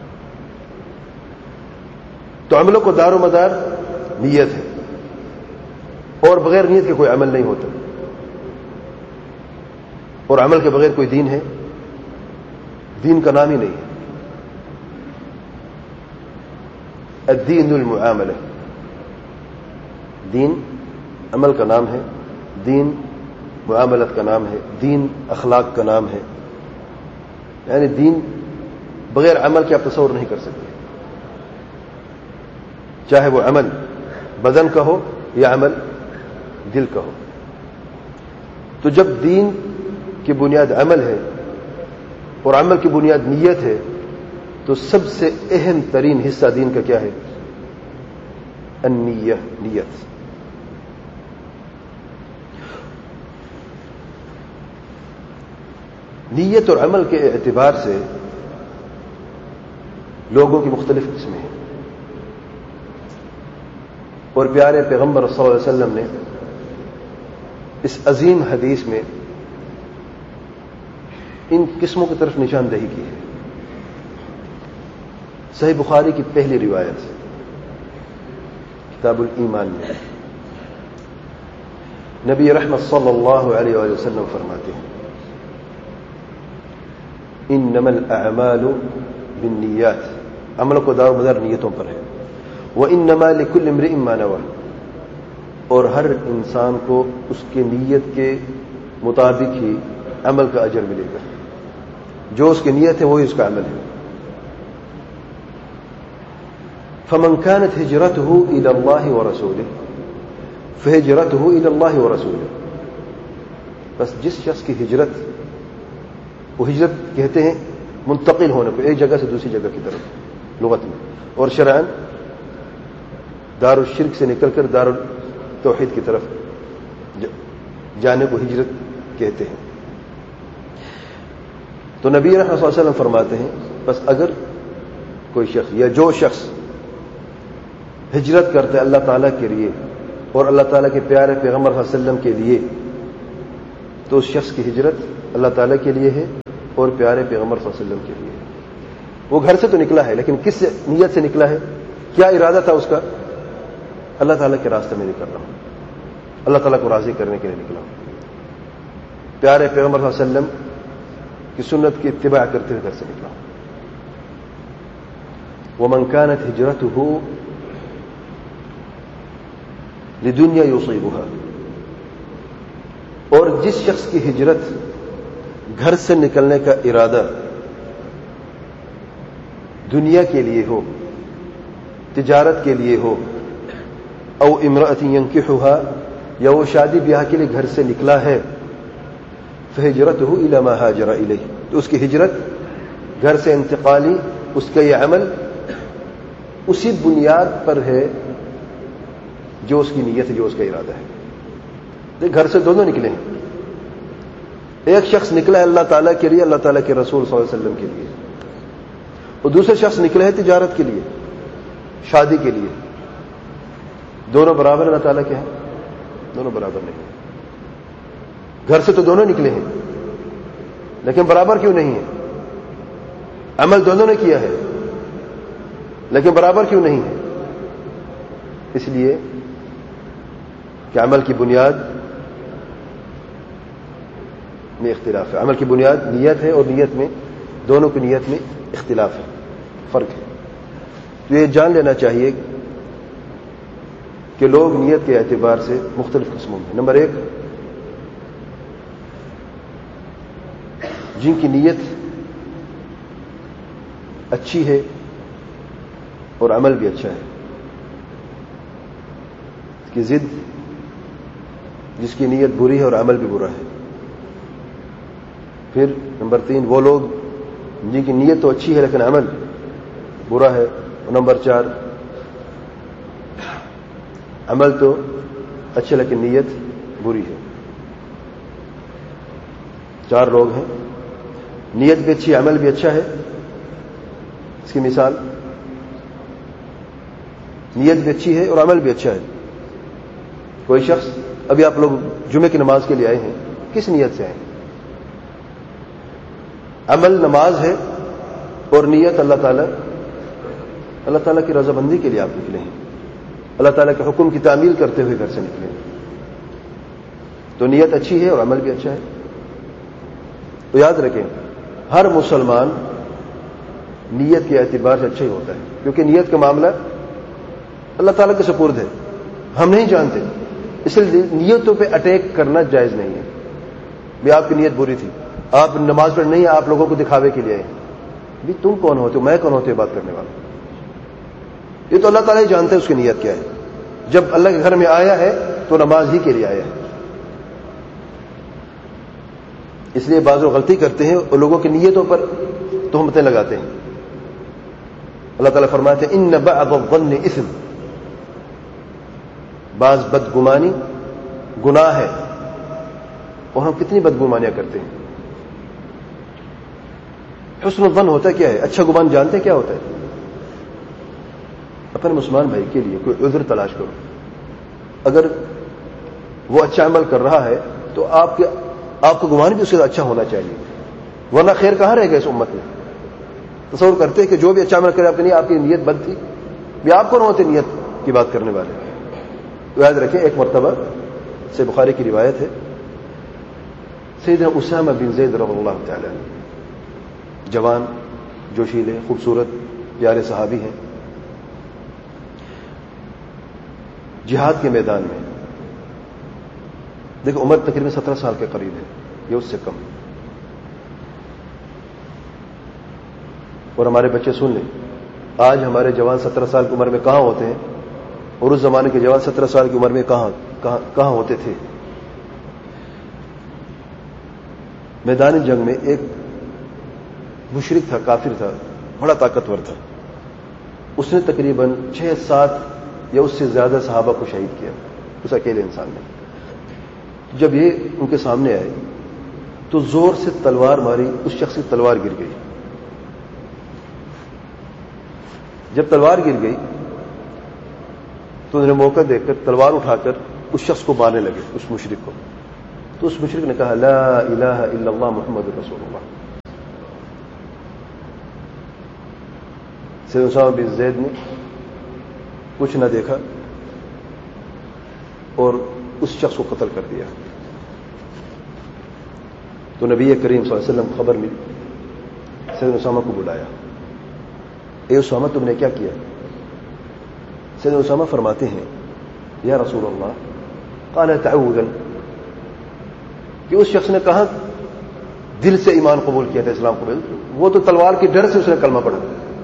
Speaker 2: تو عملوں کو دار و مدار نیت ہے، اور بغیر نیت کے کوئی عمل نہیں ہوتا. اور عمل کے بغیر کوئی دین ہے؟ دین کا نام ہی نہیں ہے. الدین المعاملہ، دین عمل کا نام ہے، دین معاملت کا نام ہے، دین اخلاق کا نام ہے. یعنی دین بغیر عمل کے آپ تصور نہیں کر سکتے، چاہے وہ عمل بدن کا ہو یا عمل دل کا ہو. تو جب دین کی بنیاد عمل ہے اور عمل کی بنیاد نیت ہے، تو سب سے اہم ترین حصہ دین کا کیا ہے؟ النیہ، نیت. نیت اور عمل کے اعتبار سے لوگوں کی مختلف قسمیں ہیں، اور پیارے پیغمبر صلی اللہ علیہ وسلم نے اس عظیم حدیث میں ان قسموں کی طرف نشاندہی کی ہے. صحیح بخاری کی پہلی روایت کتاب الایمان میں نبی رحمت صلی اللہ علیہ وآلہ وسلم فرماتے ہیں، انما الاعمال بالنیات، عمل کو دار و مدار نیتوں پر ہے. وانما لكل امرئ ما نوى، اور ہر انسان کو اس کی نیت کے مطابق ہی عمل کا اجر ملے گا. جو اس کی نیت ہے وہی اس کا عمل ہے. فمن كانت هجرته الى الله ورسوله فهجرته الى الله ورسوله. بس جس شخص کی ہجرت، وہ ہجرت کہتے ہیں منتقل ہونے کو، ایک جگہ سے دوسری جگہ کی طرف لغت میں، اور شرعاً دار الشرک سے نکل کر دار التوحید کی طرف جانے کو ہجرت کہتے ہیں. تو نبی رحمۃ اللہ علیہ وسلم فرماتے ہیں بس اگر کوئی شخص یا جو شخص ہجرت کرتا ہے اللہ تعالیٰ کے لیے اور اللہ تعالیٰ کے پیارے پیغمبر صلی اللہ علیہ وسلم کے لیے، تو اس شخص کی ہجرت اللہ تعالیٰ کے لیے ہے اور پیارے پیغمبر صلی اللہ علیہ وسلم کے لیے ہے۔ وہ گھر سے تو نکلا ہے، لیکن کس نیت سے نکلا ہے؟ کیا ارادہ تھا اس کا؟ اللہ تعالیٰ کے راستے میں نکل رہا ہوں، اللہ تعالیٰ کو راضی کرنے کے لیے نکلا ہوں، پیارے پیغمبر صلی اللہ علیہ وسلم کی سنت کی اتباع کرتے ہوئے گھر سے نکلا ہوں۔ وَمَنْ كَانَتْ هِجْرَتُهُ لِدُنْيَا يُصِيبُهَا، اور جس شخص کی ہجرت گھر سے نکلنے کا ارادہ دنیا کے لیے ہو، تجارت کے لیے ہو، او امرأة ينكحها، یا وہ شادی بیاہ کے لیے گھر سے نکلا ہے، فہجرته الى ما هاجر الیہ، تو اس کی ہجرت گھر سے انتقالی، اس کا یہ عمل اسی بنیاد پر ہے جو اس کی نیت ہے، جو اس کا ارادہ ہے۔ دیکھ گھر سے دونوں نکلے ہیں، ایک شخص نکلا ہے اللہ تعالیٰ کے لیے، اللہ تعالیٰ کے رسول صلی اللہ علیہ وسلم کے لیے، اور دوسرے شخص نکلے ہیں تجارت کے لیے، شادی کے لیے۔ دونوں برابر اللہ تعالیٰ کے ہیں؟ دونوں برابر نہیں ہیں۔ گھر سے تو دونوں نکلے ہیں، لیکن برابر کیوں نہیں ہے؟ عمل دونوں نے کیا ہے، لیکن برابر کیوں نہیں ہے؟ اس لیے کہ عمل کی بنیاد میں اختلاف ہے، عمل کی بنیاد نیت ہے، اور نیت میں دونوں کی نیت میں اختلاف ہے، فرق ہے۔ تو یہ جان لینا چاہیے کہ لوگ نیت کے اعتبار سے مختلف قسموں میں، نمبر ایک، جن کی نیت اچھی ہے اور عمل بھی اچھا ہے، اس کی ضد جس کی نیت بری ہے اور عمل بھی برا ہے۔ پھر نمبر تین، وہ لوگ جن کی نیت تو اچھی ہے لیکن عمل برا ہے، اور نمبر چار، عمل تو اچھا لیکن نیت بری ہے۔ چار لوگ ہیں، نیت بھی اچھی، عمل بھی اچھا ہے۔ اس کی مثال، نیت بھی اچھی ہے اور عمل بھی اچھا ہے۔ کوئی شخص، ابھی آپ لوگ جمعے کی نماز کے لیے آئے ہیں، کس نیت سے آئے ہیں؟ عمل نماز ہے اور نیت اللہ تعالیٰ کی رضامندی کے لیے آپ نکلے ہیں، اللہ تعالیٰ کے حکم کی تعمیل کرتے ہوئے گھر سے نکلے ہیں، تو نیت اچھی ہے اور عمل بھی اچھا ہے۔ تو یاد رکھیں، ہر مسلمان نیت کے اعتبار سے اچھا ہی ہوتا ہے، کیونکہ نیت کا معاملہ اللہ تعالیٰ کے سپرد ہے، ہم نہیں جانتے، اس لیے نیتوں پہ اٹیک کرنا جائز نہیں ہے۔ بھی آپ کی نیت بری تھی، آپ نماز پڑھ نہیں، آپ لوگوں کو دکھاوے کے لیے آئے، بھی تم کون ہوتے ہو، میں کون ہوتے ہو بات کرنے والا؟ یہ تو اللہ تعالیٰ ہی جانتے ہیں اس کی نیت کیا ہے۔ جب اللہ کے گھر میں آیا ہے تو نماز ہی کے لیے آیا ہے، اس لیے بعض لوگ غلطی کرتے ہیں اور لوگوں کی نیتوں پر تہمتیں لگاتے ہیں۔ اللہ تعالیٰ فرماتے ہیں ان بعض الظن اثم، بعض بدگمانی گناہ ہے، اور ہم کتنی بدگمانیاں کرتے ہیں۔ حسن الظن ہوتا کیا ہے؟ اچھا گمان جانتے کیا ہوتا ہے؟ اپنے مسلمان بھائی کے لیے کوئی عذر تلاش کرو، اگر وہ اچھا عمل کر رہا ہے تو آپ کا گمان بھی اس سے اچھا ہونا چاہیے، ورنہ خیر کہاں رہے گا اس امت میں؟ تصور کرتے ہیں کہ جو بھی اچھا عمل کرے، آپ کی نیت بد تھی، بھی آپ کون ہوتے نیت کی بات کرنے والے؟ تو یاد رکھیں، ایک مرتبہ سے بخاری کی روایت ہے، سیدنا اسامہ بن زید رضی اللہ تعالی عنہ، جوان، جوشیلے، خوبصورت، پیارے صحابی ہیں، جہاد کے میدان میں، دیکھو عمر تقریباً 17 سال کے قریب ہے، یہ اس سے کم، اور ہمارے بچے سن لیں، آج ہمارے جوان 17 سال کی عمر میں کہاں ہوتے ہیں، اور اس زمانے کے جوان 17 سال کی عمر میں کہاں ہوتے تھے۔ میدان جنگ میں ایک مشرک تھا، کافر تھا، بڑا طاقتور تھا، اس نے تقریباً 6-7 یا اس سے زیادہ صحابہ کو شہید کیا، اس اکیلے انسان نے۔ جب یہ ان کے سامنے آئے تو زور سے تلوار ماری، اس شخص کی تلوار گر گئی، جب تلوار گر گئی تو انہوں نے موقع دیکھ کر تلوار اٹھا کر اس شخص کو مارنے لگے، اس مشرک کو. تو اس مشرک نے کہا لا الہ الا اللہ محمد رسول اللہ. سیدنا اسامہ بن زید نے کچھ نہ دیکھا اور اس شخص کو قتل کر دیا. تو نبی کریم صلی اللہ علیہ وسلم کو خبر ملی، سیدنا اسامہ کو بلایا. اے اسامہ تم نے کیا کیا؟ سیدنا اسامہ فرماتے ہیں یا رسول اللہ قال تعوذا، کہ اس شخص نے کہا دل سے ایمان قبول کیا تھا، اسلام قبول، وہ تو تلوار کے ڈر سے اس نے کلمہ پڑھا.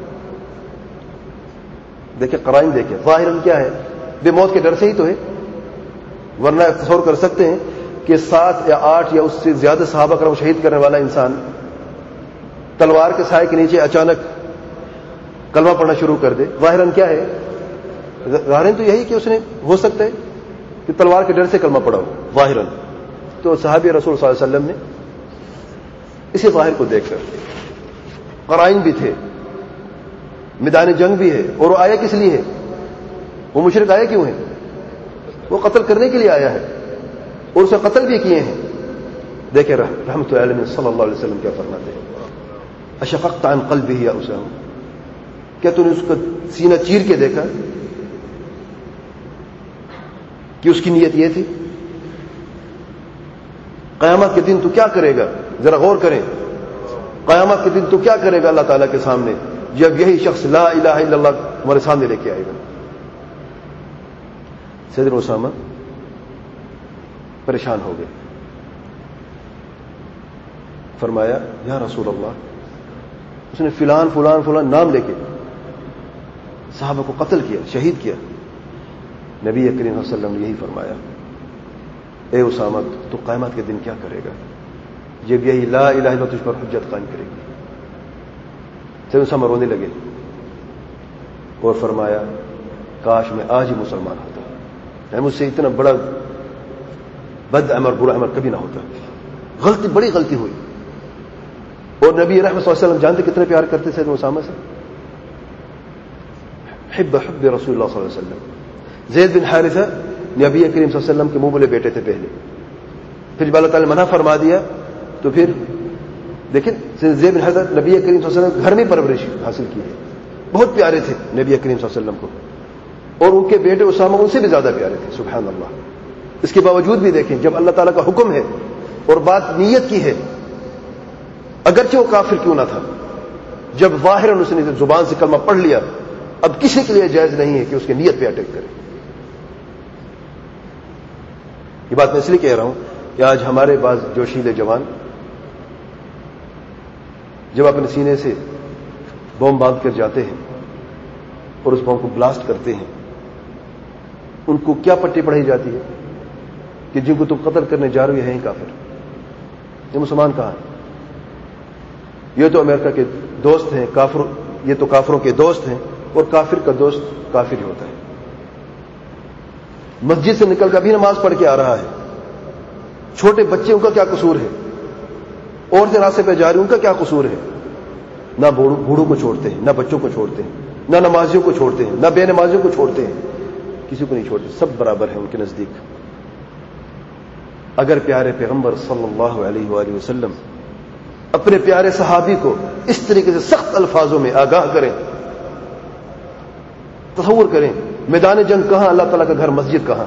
Speaker 2: دیکھیں قرائن، دیکھیں ظاہراً کیا ہے، بے موت کے ڈر سے ہی تو ہے، ورنہ تصور کر سکتے ہیں کہ 7 یا 8 یا اس سے زیادہ صحابہ کرام شہید کرنے والا انسان تلوار کے سائے کے نیچے اچانک کلمہ پڑھنا شروع کر دے. ظاہراً کیا ہے، ظاہراً تو یہی کہ اس نے ہو سکتا ہے کہ تلوار کے ڈر سے کلمہ پڑھا ہو ظاہراً. تو صحابی رسول صلی اللہ علیہ وسلم نے اسی ظاہر کو دیکھ کر، قرائن بھی تھے، میدان جنگ بھی ہے، اور وہ آیا کس لیے ہے؟ وہ مشرک آیا کیوں ہے؟ وہ قتل کرنے کے لیے آیا ہے، اور اسے قتل بھی کیے ہیں. دیکھیں رحمت اللہ صلی اللہ علیہ وسلم کیا فرماتے ہیں، اشفقت عن قلبه یا اسامہ، کیا تو نے اس کا سینہ چیر کے دیکھا کہ اس کی نیت یہ تھی؟ قیامت کے دن تو کیا کرے گا؟ ذرا غور کریں، قیامت کے دن تو کیا کرے گا اللہ تعالیٰ کے سامنے جب یہی شخص لا الہ الا اللہ تمہارے سامنے لے کے آئے گا. سیدنا اسامہ پریشان ہو گئے، فرمایا یا رسول اللہ، اس نے فلان فلان فلان نام لے کے صحابہ کو قتل کیا، شہید کیا. نبی کریم صلی اللہ علیہ وسلم نے یہی فرمایا، اے اسامہ تو قیامت کے دن کیا کرے گا جب یہی لا الہ الا اللہ تجھ پر حجت قائم کرے گی. سیدنا اسامہ رونے لگے اور فرمایا کاش میں آج ہی مسلمان ہوتا، میں مجھ سے اتنا بڑا بد عمل برا عمل کبھی نہ ہوتا. غلطی، بڑی غلطی ہوئی. اور نبی رحمت صلی اللہ علیہ وسلم جانتے کتنے پیار کرتے سیدنا اسامہ سے، حب رسول اللہ صلی اللہ علیہ وسلم. زید بن حارثہ نبی کریم صلی اللہ علیہ وسلم کے منہ بولے بیٹے تھے پہلے، پھر جب اللہ تعالیٰ نے منع فرما دیا تو پھر دیکھیں زید بن حارثہ نبی کریم صلی اللہ علیہ وسلم گھر میں پرورش حاصل کی ہے، بہت پیارے تھے نبی کریم صلی اللہ علیہ وسلم کو، اور ان کے بیٹے اسامہ ان سے بھی زیادہ پیارے تھے. سبحان اللہ. اس کے باوجود بھی دیکھیں جب اللہ تعالیٰ کا حکم ہے اور بات نیت کی ہے، اگرچہ وہ کافر کیوں نہ تھا، جب ظاہراً اس نے زبان سے کلمہ پڑھ لیا، اب کسی کے لیے جائز نہیں ہے کہ اس کی نیت پہ اٹیک کرے. یہ بات میں اس لیے کہہ رہا ہوں کہ آج ہمارے بعض جوشیلے جوان جب اپنے سینے سے بم باندھ کر جاتے ہیں اور اس بم کو بلاسٹ کرتے ہیں، ان کو کیا پٹی پڑھائی جاتی ہے کہ جن کو تم قتل کرنے جا رہے ہیں کافر. یہ مسلمان کہاں ہیں؟ یہ تو امریکہ کے دوست ہیں، کافر، یہ تو کافروں کے دوست ہیں، اور کافر کا دوست کافر ہی ہوتا ہے. مسجد سے نکل کر بھی نماز پڑھ کے آ رہا ہے. چھوٹے بچے ان کا کیا قصور ہے؟ عورتیں راستے پہ جا رہی ہیں، ان کا کیا قصور ہے؟ نہ بوڑھوں کو چھوڑتے ہیں، نہ بچوں کو چھوڑتے ہیں، نہ نمازیوں کو چھوڑتے ہیں، نہ بے نمازیوں کو چھوڑتے ہیں، کسی کو نہیں چھوڑتے، سب برابر ہیں ان کے نزدیک. اگر پیارے پیغمبر صلی اللہ علیہ وآلہ وسلم اپنے پیارے صحابی کو اس طریقے سے سخت الفاظوں میں آگاہ کریں، تصور کریں میدان جنگ کہاں، اللہ تعالیٰ کا گھر مسجد کہاں،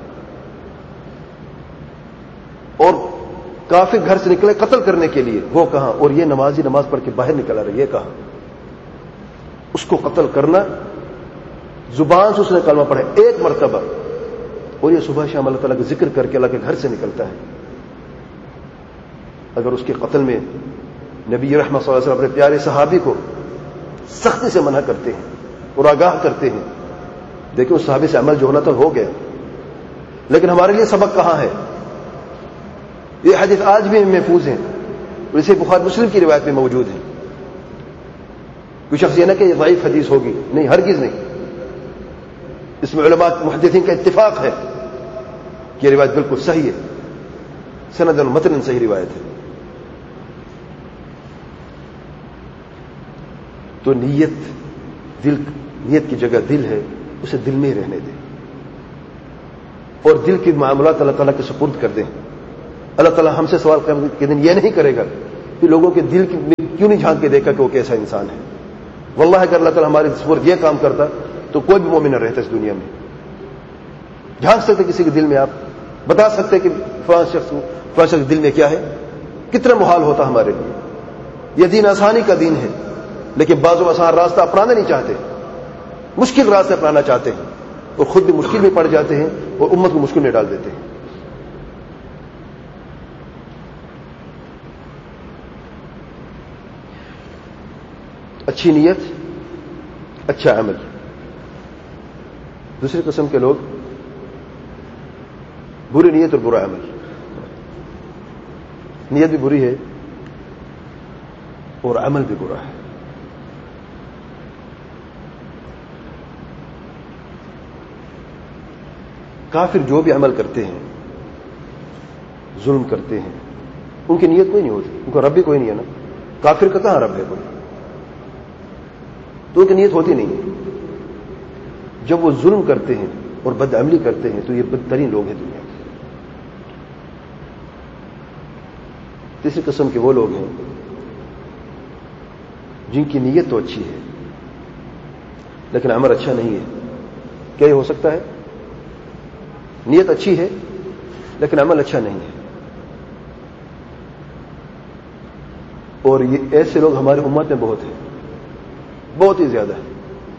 Speaker 2: اور کافر گھر سے نکلے قتل کرنے کے لیے، وہ کہاں، اور یہ نمازی نماز پڑھ کے باہر نکل آ رہے، یہ کہاں. اس کو قتل کرنا، زبان سے اس نے کلمہ پڑھا ایک مرتبہ، اور یہ صبح شام اللہ تعالیٰ کا ذکر کر کے اللہ کے گھر سے نکلتا ہے. اگر اس کے قتل میں نبی رحمت صلی اللہ علیہ وسلم اپنے پیارے صحابی کو سختی سے منع کرتے ہیں اور آگاہ کرتے ہیں، دیکھیں اس صحابی سے عمل جو ہونا تھا ہو گیا، لیکن ہمارے لیے سبق کہاں ہے؟ یہ حدیث آج بھی محفوظ ہیں اور اسے بخاری مسلم کی روایت میں موجود ہیں. کوئی شخص یہ نہ کہ یہ ضعیف حدیث ہوگی، نہیں، ہرگز نہیں. اس میں علماء محدثین کا اتفاق ہے کہ یہ روایت بالکل صحیح ہے، سند اور متن صحیح روایت ہے. تو نیت دل نیت کی جگہ دل ہے، اسے دل میں ہی رہنے دیں اور دل کی معاملات اللہ تعالیٰ کے سپرد کر دیں. اللہ تعالیٰ ہم سے سوال قیامت کے دن یہ نہیں کرے گا کہ لوگوں کے دل کی کیوں نہیں جھانک کے دیکھا کہ وہ کیسا انسان ہے. واللہ اگر اللہ تعالیٰ ہمارے سپرد یہ کام کرتا تو کوئی بھی مومن نہ رہتا اس دنیا میں. جھانک سکتے کسی کے دل میں، آپ بتا سکتے کہ فلاں شخص کے دل میں کیا ہے. کتنا محال ہوتا ہمارے لیے. یہ دین آسانی کا دین ہے، لیکن بعضوں آسان راستہ اپنانا نہیں چاہتے، مشکل راستے اپنانا چاہتے ہیں اور خود بھی مشکل میں پڑ جاتے ہیں اور امت کو مشکل میں ڈال دیتے ہیں. اچھی نیت، اچھا عمل. دوسری قسم کے لوگ بری نیت اور برا عمل. نیت بھی بری ہے اور عمل بھی برا ہے. کافر جو بھی عمل کرتے ہیں، ظلم کرتے ہیں، ان کی نیت کوئی نہیں ہوتی، ان کا رب بھی کوئی نہیں ہے نا. کافر کا کہاں رب ہے کوئی؟ تو ان کی نیت ہوتی نہیں ہے. جب وہ ظلم کرتے ہیں اور بدعملی کرتے ہیں تو یہ بدترین لوگ ہیں دنیا کے. تیسری قسم کے وہ لوگ ہیں جن کی نیت تو اچھی ہے لیکن عمل اچھا نہیں ہے. کیا یہ ہو سکتا ہے؟ نیت اچھی ہے لیکن عمل اچھا نہیں ہے. اور یہ ایسے لوگ ہماری امت میں بہت ہیں، بہت ہی زیادہ ہے.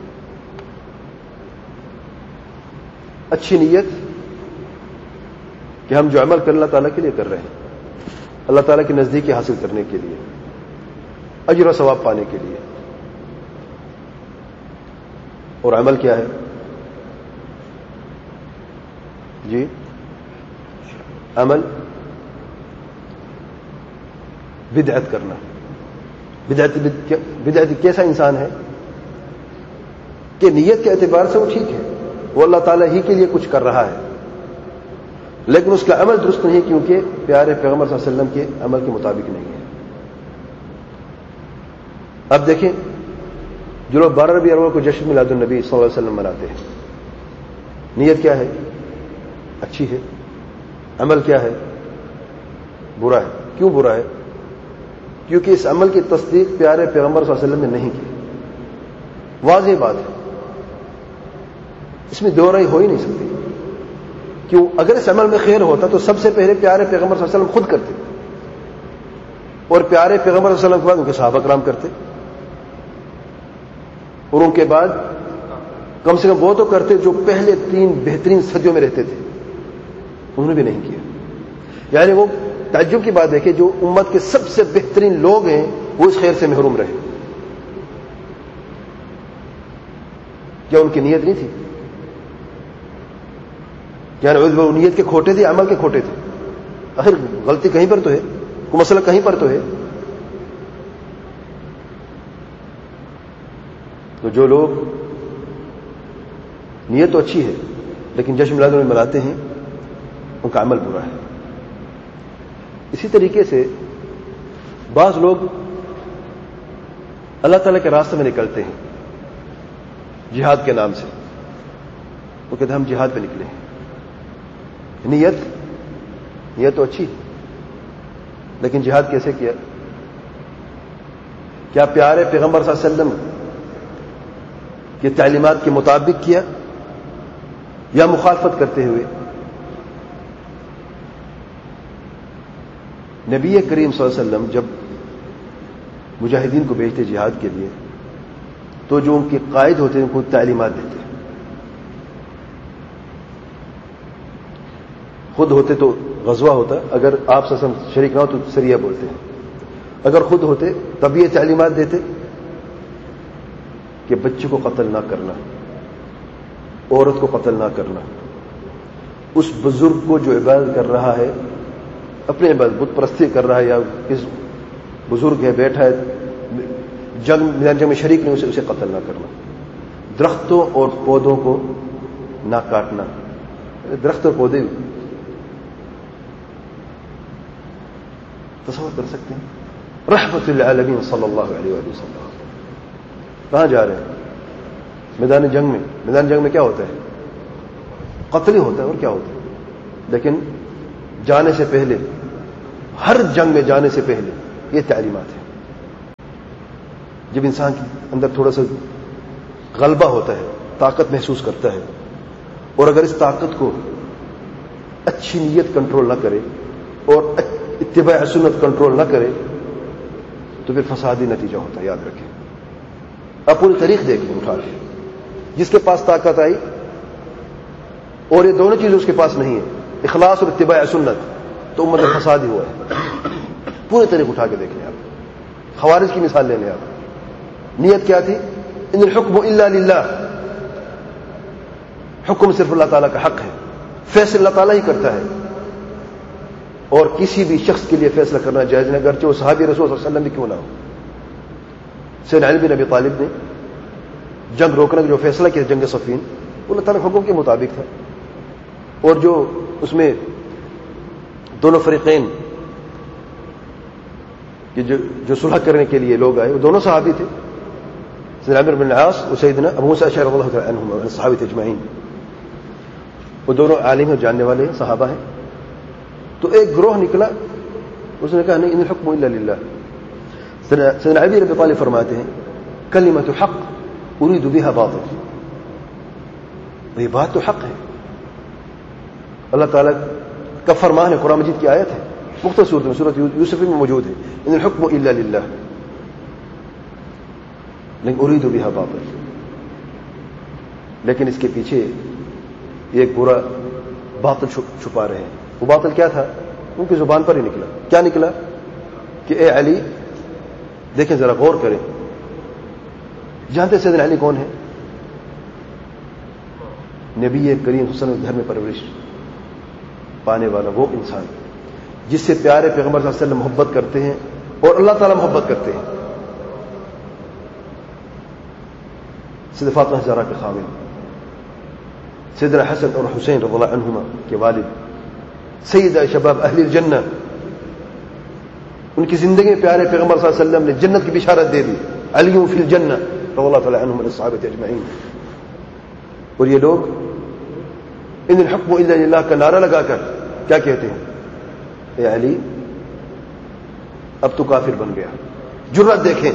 Speaker 2: اچھی نیت کہ ہم جو عمل کر اللہ تعالیٰ کے لیے کر رہے ہیں، اللہ تعالیٰ کی نزدیکی حاصل کرنے کے لیے، اجر و ثواب پانے کے لیے. اور عمل کیا ہے؟ جی عمل بدعت کرنا. بدعت کیسا انسان ہے کہ نیت کے اعتبار سے وہ ٹھیک ہے، وہ اللہ تعالیٰ ہی کے لیے کچھ کر رہا ہے، لیکن اس کا عمل درست نہیں کیونکہ پیارے پیغمبر صلی اللہ علیہ وسلم کے عمل کے مطابق نہیں ہے. اب دیکھیں جو لوگ 12 ربیع الاول کو جشن میلاد النبی صلی اللہ علیہ وسلم مناتے ہیں، نیت کیا ہے؟ اچھی ہے. عمل کیا ہے؟ برا ہے. کیوں برا ہے؟ کیونکہ اس عمل کی تصدیق پیارے پیغمبر صلی اللہ علیہ وسلم نے نہیں کی. واضح بات ہے، اس میں دو رائے ہو ہی نہیں سکتی. کیوں؟ اگر اس عمل میں خیر ہوتا تو سب سے پہلے پیارے پیغمبر صلی اللہ علیہ وسلم خود کرتے، اور پیارے پیغمبر صلی اللہ علیہ وسلم کے بعد ان کے صحابہ کرام کرتے، اور ان کے بعد کم سے کم وہ تو کرتے جو پہلے 3 بہترین صدیوں میں رہتے تھے، انہوں نے بھی نہیں کیا. یعنی وہ تعجب کی بات ہے کہ جو امت کے سب سے بہترین لوگ ہیں وہ اس خیر سے محروم رہے. کیا ان کی نیت نہیں تھی؟ کیا وہ نیت کے کھوٹے تھے، عمل کے کھوٹے تھے؟ آخر غلطی کہیں پر تو ہے، کوئی مسئلہ کہیں پر تو ہے. تو جو لوگ نیت تو اچھی ہے لیکن جشن میلاد النبی مناتے ہیں، ان کا عمل برا ہے. اسی طریقے سے بعض لوگ اللہ تعالیٰ کے راستے میں نکلتے ہیں جہاد کے نام سے. وہ کہتے ہیں ہم جہاد پہ نکلے ہیں. نیت تو اچھی لیکن جہاد کیسے کیا؟ کیا پیارے پیغمبر صلی اللہ علیہ وسلم کی تعلیمات کے مطابق کیا یا مخالفت کرتے ہوئے؟ نبی کریم صلی اللہ علیہ وسلم جب مجاہدین کو بھیجتے جہاد کے لیے تو جو ان کے قائد ہوتے ہیں ان کو تعلیمات دیتے. خود ہوتے تو غزوہ ہوتا، اگر آپ سے شریک نہ ہو تو سریہ بولتے ہیں. اگر خود ہوتے تب یہ تعلیمات دیتے کہ بچے کو قتل نہ کرنا، عورت کو قتل نہ کرنا، اس بزرگ کو جو عبادت کر رہا ہے، اپنے بت پرستی کر رہا ہے، یا کس بزرگ ہے بیٹھا ہے جنگ میں شریک نہیں، اسے قتل نہ کرنا. درختوں اور پودوں کو نہ کاٹنا. درخت اور پودے تصور کر سکتے ہیں؟ رحمت للعالمین صلی اللہ علیہ وسلم کہاں جا رہے ہیں؟ میدان جنگ میں کیا ہوتا ہے؟ قتل ہی ہوتا ہے، اور کیا ہوتا ہے. لیکن جانے سے پہلے، ہر جنگ میں جانے سے پہلے یہ تعلیمات ہیں. جب انسان کے اندر تھوڑا سا غلبہ ہوتا ہے، طاقت محسوس کرتا ہے، اور اگر اس طاقت کو اچھی نیت کنٹرول نہ کرے اور اتباع سنت کنٹرول نہ کرے تو پھر فسادی نتیجہ ہوتا ہے. یاد رکھیں. آپ پوری تاریخ دیکھ لیں اٹھا کے، جس کے پاس طاقت آئی اور یہ دونوں چیزیں اس کے پاس نہیں ہے، اخلاص اور اتباع سنت، تو امت میں فساد ہی ہوا ہے. پوری تاریخ اٹھا کے دیکھ لیں آپ. خوارج کی مثال لے لیں آپ. نیت کیا تھی؟ ان الحکم الا للہ، حکم صرف اللہ تعالیٰ کا حق ہے، فیصلہ اللہ تعالیٰ ہی کرتا ہے، اور کسی بھی شخص کے لیے فیصلہ کرنا جائز نہیں، اگرچہ وہ صحابی رسول صلی اللہ علیہ وسلم بھی کیوں نہ ہو. سیدنا علی بن ابی طالب نے جنگ روکنے کا جو فیصلہ کیا جنگ صفین، وہ اللہ تعالیٰ کے حکم کے مطابق تھا، اور جو اس میں دونوں فریقین جو صلح کرنے کے لیے لوگ آئے وہ دونوں صحابی تھے، سیدنا عمرو بن العاص اور سیدنا ابو موسیٰ اشعری رضی اللہ تعالی عنہم صحابہ اجمعین. وہ دونوں عالم ہیں، جاننے والے ہیں، صحابہ ہیں. تو ایک گروہ نکلا، اس نے کہا نہیں ان الحکم الا للہ. سیدنا علی بن ابی طالب فرماتے ہیں کلمۃ حق اريد بها باطل. یہ بات تو حق ہے، اللہ تعالیٰ کا فرمان ہے، قرآن مجید کی آیت ہے، مختلف صورت میں، سورۃ یوسف میں موجود ہے، ان الحکم الا للہ، لیکن اريد بها باطل. لیکن اس کے پیچھے ایک برا باطل چھپا رہے ہیں. وہ باطل کیا تھا؟ ان کی زبان پر ہی نکلا. کیا نکلا؟ کہ اے علی، دیکھیں ذرا غور کریں. جانتے سیدنا علی کون ہے؟ نبی کریم صلی اللہ علیہ وسلم گھر میں پرورش پانے والا وہ انسان جس سے پیارے پیغمبر صلی اللہ علیہ وسلم محبت کرتے ہیں اور اللہ تعالیٰ محبت کرتے ہیں. سیدہ فاطمہ زہرا کے خاوند، سیدنا حسن اور حسین رضی اللہ عنہما کے والد، سیدہ شباب اہل الجنہ. ان کی زندگی میں پیارے پیغمبر صلی اللہ علیہ وسلم نے جنت کی بشارت دے دی. علی فی الجنہ رضی اللہ تعالی عنہم الصحابہ اجمعین. اور یہ لوگ ان الحکم الا للہ کا نعرہ لگا کر کیا کہتے ہیں؟ اے علی، اب تو کافر بن گیا. جرأت دیکھیں،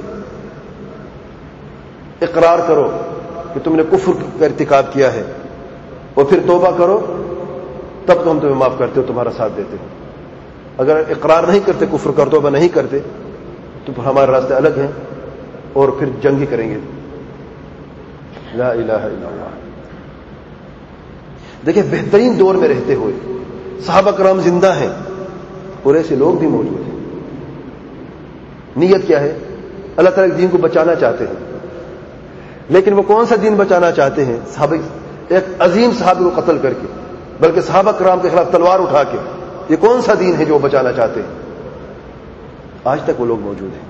Speaker 2: اقرار کرو کہ تم نے کفر کا ارتکاب کیا ہے، اور پھر توبہ کرو، تب تو ہم تمہیں معاف کرتے ہو، تمہارا ساتھ دیتے ہیں. اگر اقرار نہیں کرتے، کفر کر توبہ نہیں کرتے، تو پھر ہمارے راستے الگ ہیں اور پھر جنگ ہی کریں گے. لا الہ الا اللہ. دیکھیں، بہترین دور میں رہتے ہوئے صحابہ کرام زندہ ہیں اور ایسے لوگ بھی موجود ہیں. نیت کیا ہے؟ اللہ تعالیٰ کے دین کو بچانا چاہتے ہیں. لیکن وہ کون سا دین بچانا چاہتے ہیں؟ صحابہ، ایک عظیم صحابی کو قتل کر کے، بلکہ صحابہ کرام کے خلاف تلوار اٹھا کے. یہ کون سا دین ہے جو وہ بچانا چاہتے ہیں؟ آج تک وہ لوگ موجود ہیں.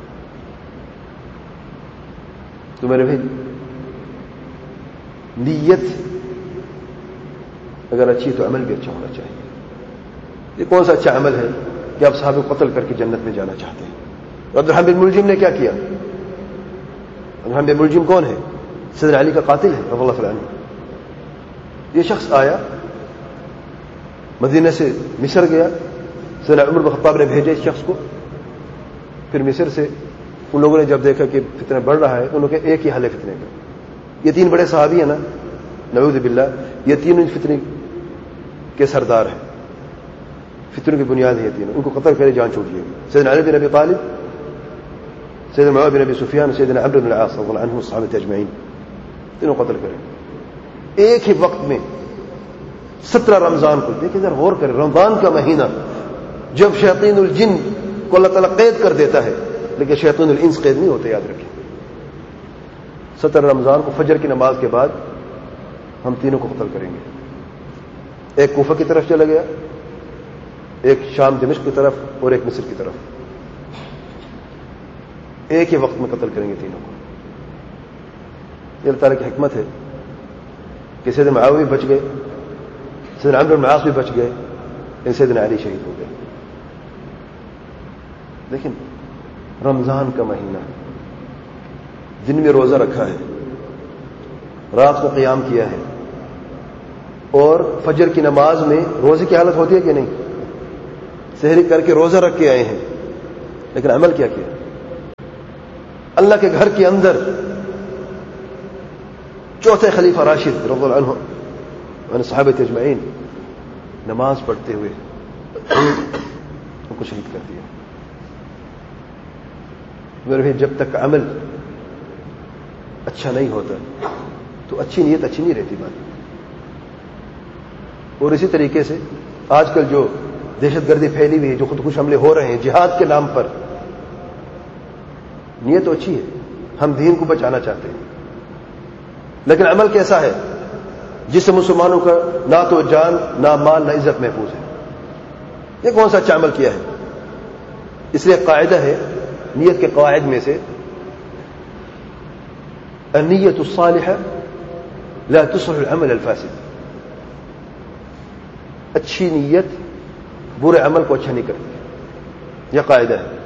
Speaker 2: تو میرے بھائی، نیت اگر اچھی تو عمل بھی اچھا ہونا چاہیے. یہ کون سا اچھا عمل ہے کہ آپ صحابہ کو قتل کر کے جنت میں جانا چاہتے ہیں؟ عبدالرحمن بن ملجم نے کیا کیا؟ عبدالرحمن بن ملجم کون ہے؟ سیدنا علی کا قاتل ہے رضی اللہ تعالی عنہ. یہ شخص آیا، مدینہ سے مصر گیا. سیدنا عمر بن خطاب نے بھیجے اس شخص کو. پھر مصر سے ان لوگوں نے جب دیکھا کہ فتنہ بڑھ رہا ہے، انہوں نے کہا ایک ہی حل ہے فتنے کا. یہ تین بڑے صحابی ہیں نا، نعوذ باللہ، یہ تینوں فتنے کے سردار ہیں، فتنوں کی بنیاد ہے یہ تینوں. ان کو قتل کرے، جان چھوٹ جائے گی. سیدنا علی بن ابی طالب، سیدنا معاویہ بن ابی سفیان، سیدنا عمرو بن العاص رضی اللہ عنہم الصحابہ اجمعین، تینوں قتل کریں ایک ہی وقت میں. 17 رمضان کو دیکھیں ذرا غور کریں. رمضان کا مہینہ جب شیاطین الجن کو اللہ تعالیٰ قید کر دیتا ہے، لیکن شیاطین الانس قید نہیں ہوتے. یاد رکھیں، 17 رمضان کو فجر کی نماز کے بعد ہم تینوں کو قتل کریں گے. ایک کوفہ کی طرف چلا گیا، ایک شام دمشق کی طرف، اور ایک مصر کی طرف. ایک ہی وقت میں قتل کریں گے تینوں کو. یہ اللہ تعالیٰ کی حکمت ہے کہ سیدنا معاویہ بچ گئے، سیدنا عمرو بن العاص بھی بچ گئے، لیکن سیدنا علی شہید ہو گئے. لیکن رمضان کا مہینہ جن میں روزہ رکھا ہے رات کو قیام کیا ہے اور فجر کی نماز میں روزے کی حالت ہوتی ہے کہ نہیں, سحری کر کے روزہ رکھ کے آئے ہیں, لیکن عمل کیا کیا؟ اللہ کے گھر کے اندر چوتھے خلیفہ راشد رضی اللہ عنہ صحابہ اجمعین نماز پڑھتے ہوئے ان کو شہید کر دیا. میرے بھائی, جب تک عمل اچھا نہیں ہوتا تو اچھی نیت اچھی نہیں رہتی بات. اور اسی طریقے سے آج کل جو دہشت گردی پھیلی ہوئی ہے, جو خودکش حملے ہو رہے ہیں جہاد کے نام پر, نیت تو اچھی ہے, ہم دین کو بچانا چاہتے ہیں, لیکن عمل کیسا ہے جس سے مسلمانوں کا نہ تو جان نہ مال نہ عزت محفوظ ہے؟ یہ کون سا اچھا عمل کیا ہے؟ اس لیے قاعدہ ہے نیت کے قواعد میں سے, النیت الصالحہ لا تصلح العمل الفاسد. اچھی نیت برے عمل کو اچھا نہیں کرتی, یہ قاعدہ ہے.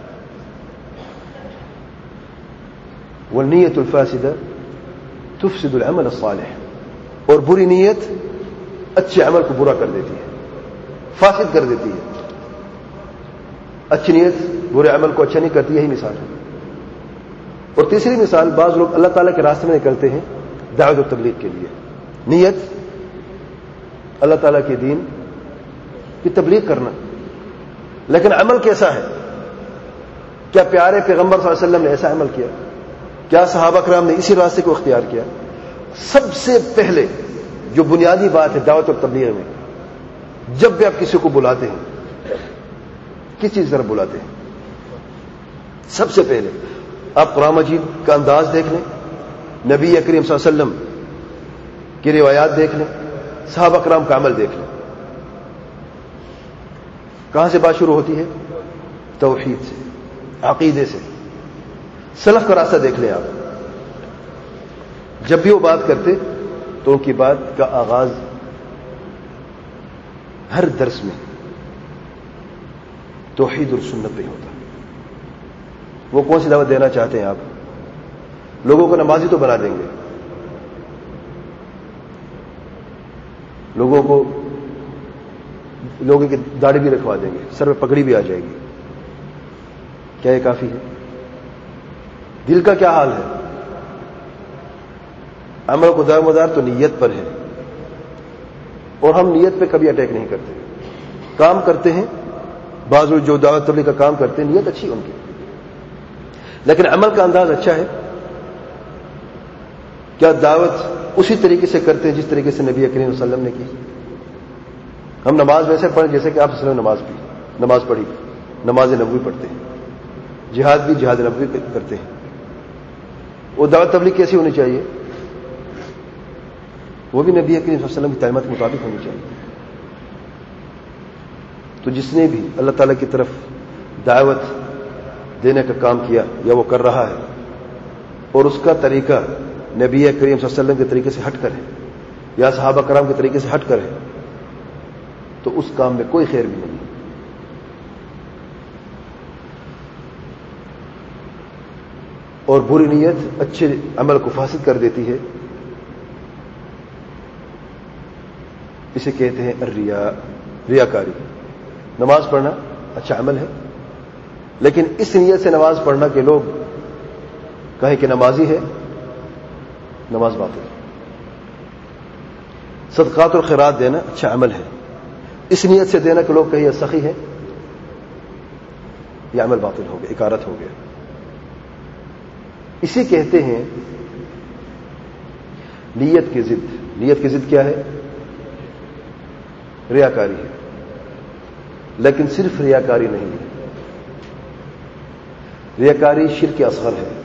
Speaker 2: والنیت الفاسدہ تفسد العمل الصالح, اور بری نیت اچھے عمل کو برا کر دیتی ہے, فاسد کر دیتی ہے. اچھی نیت برے عمل کو اچھا نہیں کرتی, یہی مثال ہے. اور تیسری مثال, بعض لوگ اللہ تعالیٰ کے راستے میں نکلتے ہیں دعوت و تبلیغ کے لیے, نیت اللہ تعالیٰ کے دین کی تبلیغ کرنا, لیکن عمل کیسا ہے؟ کیا پیارے پیغمبر صلی اللہ علیہ وسلم نے ایسا عمل کیا؟ کیا صحابہ کرام نے اسی راستے کو اختیار کیا؟ سب سے پہلے جو بنیادی بات ہے دعوت اور تبلیغ میں, جب بھی آپ کسی کو بلاتے ہیں کس چیز طرف بلاتے ہیں؟ سب سے پہلے آپ قرآن مجید کا انداز دیکھ لیں, نبی کریم صلی اللہ علیہ وسلم کی روایات دیکھ لیں, صحابہ کرام کا عمل دیکھ لیں. کہاں سے بات شروع ہوتی ہے؟ توحید سے, عقیدے سے. سلف کا راستہ دیکھ لیں آپ, جب بھی وہ بات کرتے تو ان کی بات کا آغاز ہر درس میں توحید اور سنت پہ ہوتا. وہ کون سی دعوت دینا چاہتے ہیں آپ؟ لوگوں کو نمازی تو بنا دیں گے, لوگوں کی داڑھی بھی رکھوا دیں گے, سر میں پگڑی بھی آ جائے گی. کیا یہ کافی ہے؟ دل کا کیا حال ہے؟ عمل کو دار مدار تو نیت پر ہے, اور ہم نیت پہ کبھی اٹیک نہیں کرتے. کام کرتے ہیں بعض لوگ جو دعوت تبلیغ کا کام کرتے ہیں, نیت اچھی ان کی, لیکن عمل کا انداز اچھا ہے. کیا دعوت اسی طریقے سے کرتے ہیں جس طریقے سے نبی کریم صلی اللہ علیہ وسلم نے کی؟ ہم نماز ویسے پڑھیں جیسے کہ آپ صلی اللہ علیہ وسلم نماز پڑھی, نماز نبوی پڑھتے ہیں, جہاد بھی جہاد نبوی کرتے ہیں. وہ دعوت تبلیغ کیسی ہونی چاہیے؟ وہ بھی نبی کریم صلی اللہ علیہ وسلم کی تعلیمات کے مطابق ہونی چاہیے. تو جس نے بھی اللہ تعالیٰ کی طرف دعوت دینے کا کام کیا یا وہ کر رہا ہے, اور اس کا طریقہ نبی کریم صلی اللہ علیہ وسلم کے طریقے سے ہٹ کر ہے یا صحابہ کرام کے طریقے سے ہٹ کر ہے, تو اس کام میں کوئی خیر بھی نہیں. اور بری نیت اچھے عمل کو فاسد کر دیتی ہے. اسے کہتے ہیں الریا, ریاکاری. نماز پڑھنا اچھا عمل ہے, لیکن اس نیت سے نماز پڑھنا کہ لوگ کہیں کہ نمازی ہے, نماز باطل. صدقات اور خیرات دینا اچھا عمل ہے, اس نیت سے دینا کہ لوگ کہیں یہ سخی ہے, یہ عمل باطل ہو گیا, اکارت ہو گیا. اسی کہتے ہیں نیت کی ضد. نیت کی ضد کیا ہے؟ ریاکاری ہے, لیکن صرف ریاکاری نہیں ہے. ریاکاری شرک اصغر ہے,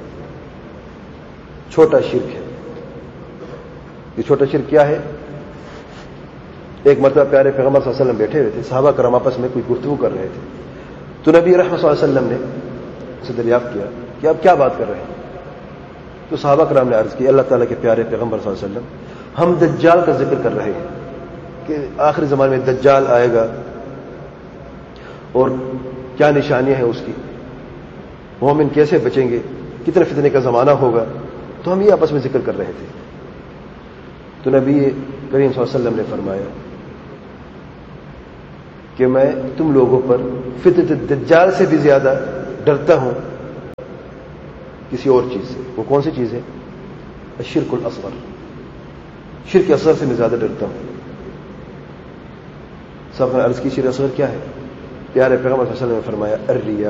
Speaker 2: چھوٹا شرک ہے. یہ چھوٹا شرک کیا ہے؟ ایک مرتبہ پیارے پیغمبر صلی اللہ علیہ وسلم بیٹھے ہوئے تھے, صحابہ کرام آپس میں کوئی گفتگو کر رہے تھے, تو نبی رحمت صلی اللہ علیہ وسلم نے اسے دریافت کیا کہ آپ کیا بات کر رہے ہیں؟ تو صحابہ کرام نے عرض کی, اللہ تعالیٰ کے پیارے پیغمبر صلی اللہ علیہ وسلم, ہم دجال کا ذکر کر رہے ہیں کہ آخری زمانے میں دجال آئے گا اور کیا نشانیاں ہیں اس کی, مومن کیسے بچیں گے, کتنے فتنے کا زمانہ ہوگا. تو ہم یہ آپس میں ذکر کر رہے تھے. تو نبی کریم صلی اللہ علیہ وسلم نے فرمایا کہ میں تم لوگوں پر فتنۃ الدجال سے بھی زیادہ ڈرتا ہوں کسی اور چیز سے. وہ کون سی چیز ہے؟ الشرک الاصغر. شرک اصغر سے میں زیادہ ڈرتا ہوں. سب نے عرض کی شرک اصغر کیا ہے؟ پیارے پیغمبر صلی اللہ علیہ وسلم نے فرمایا الریا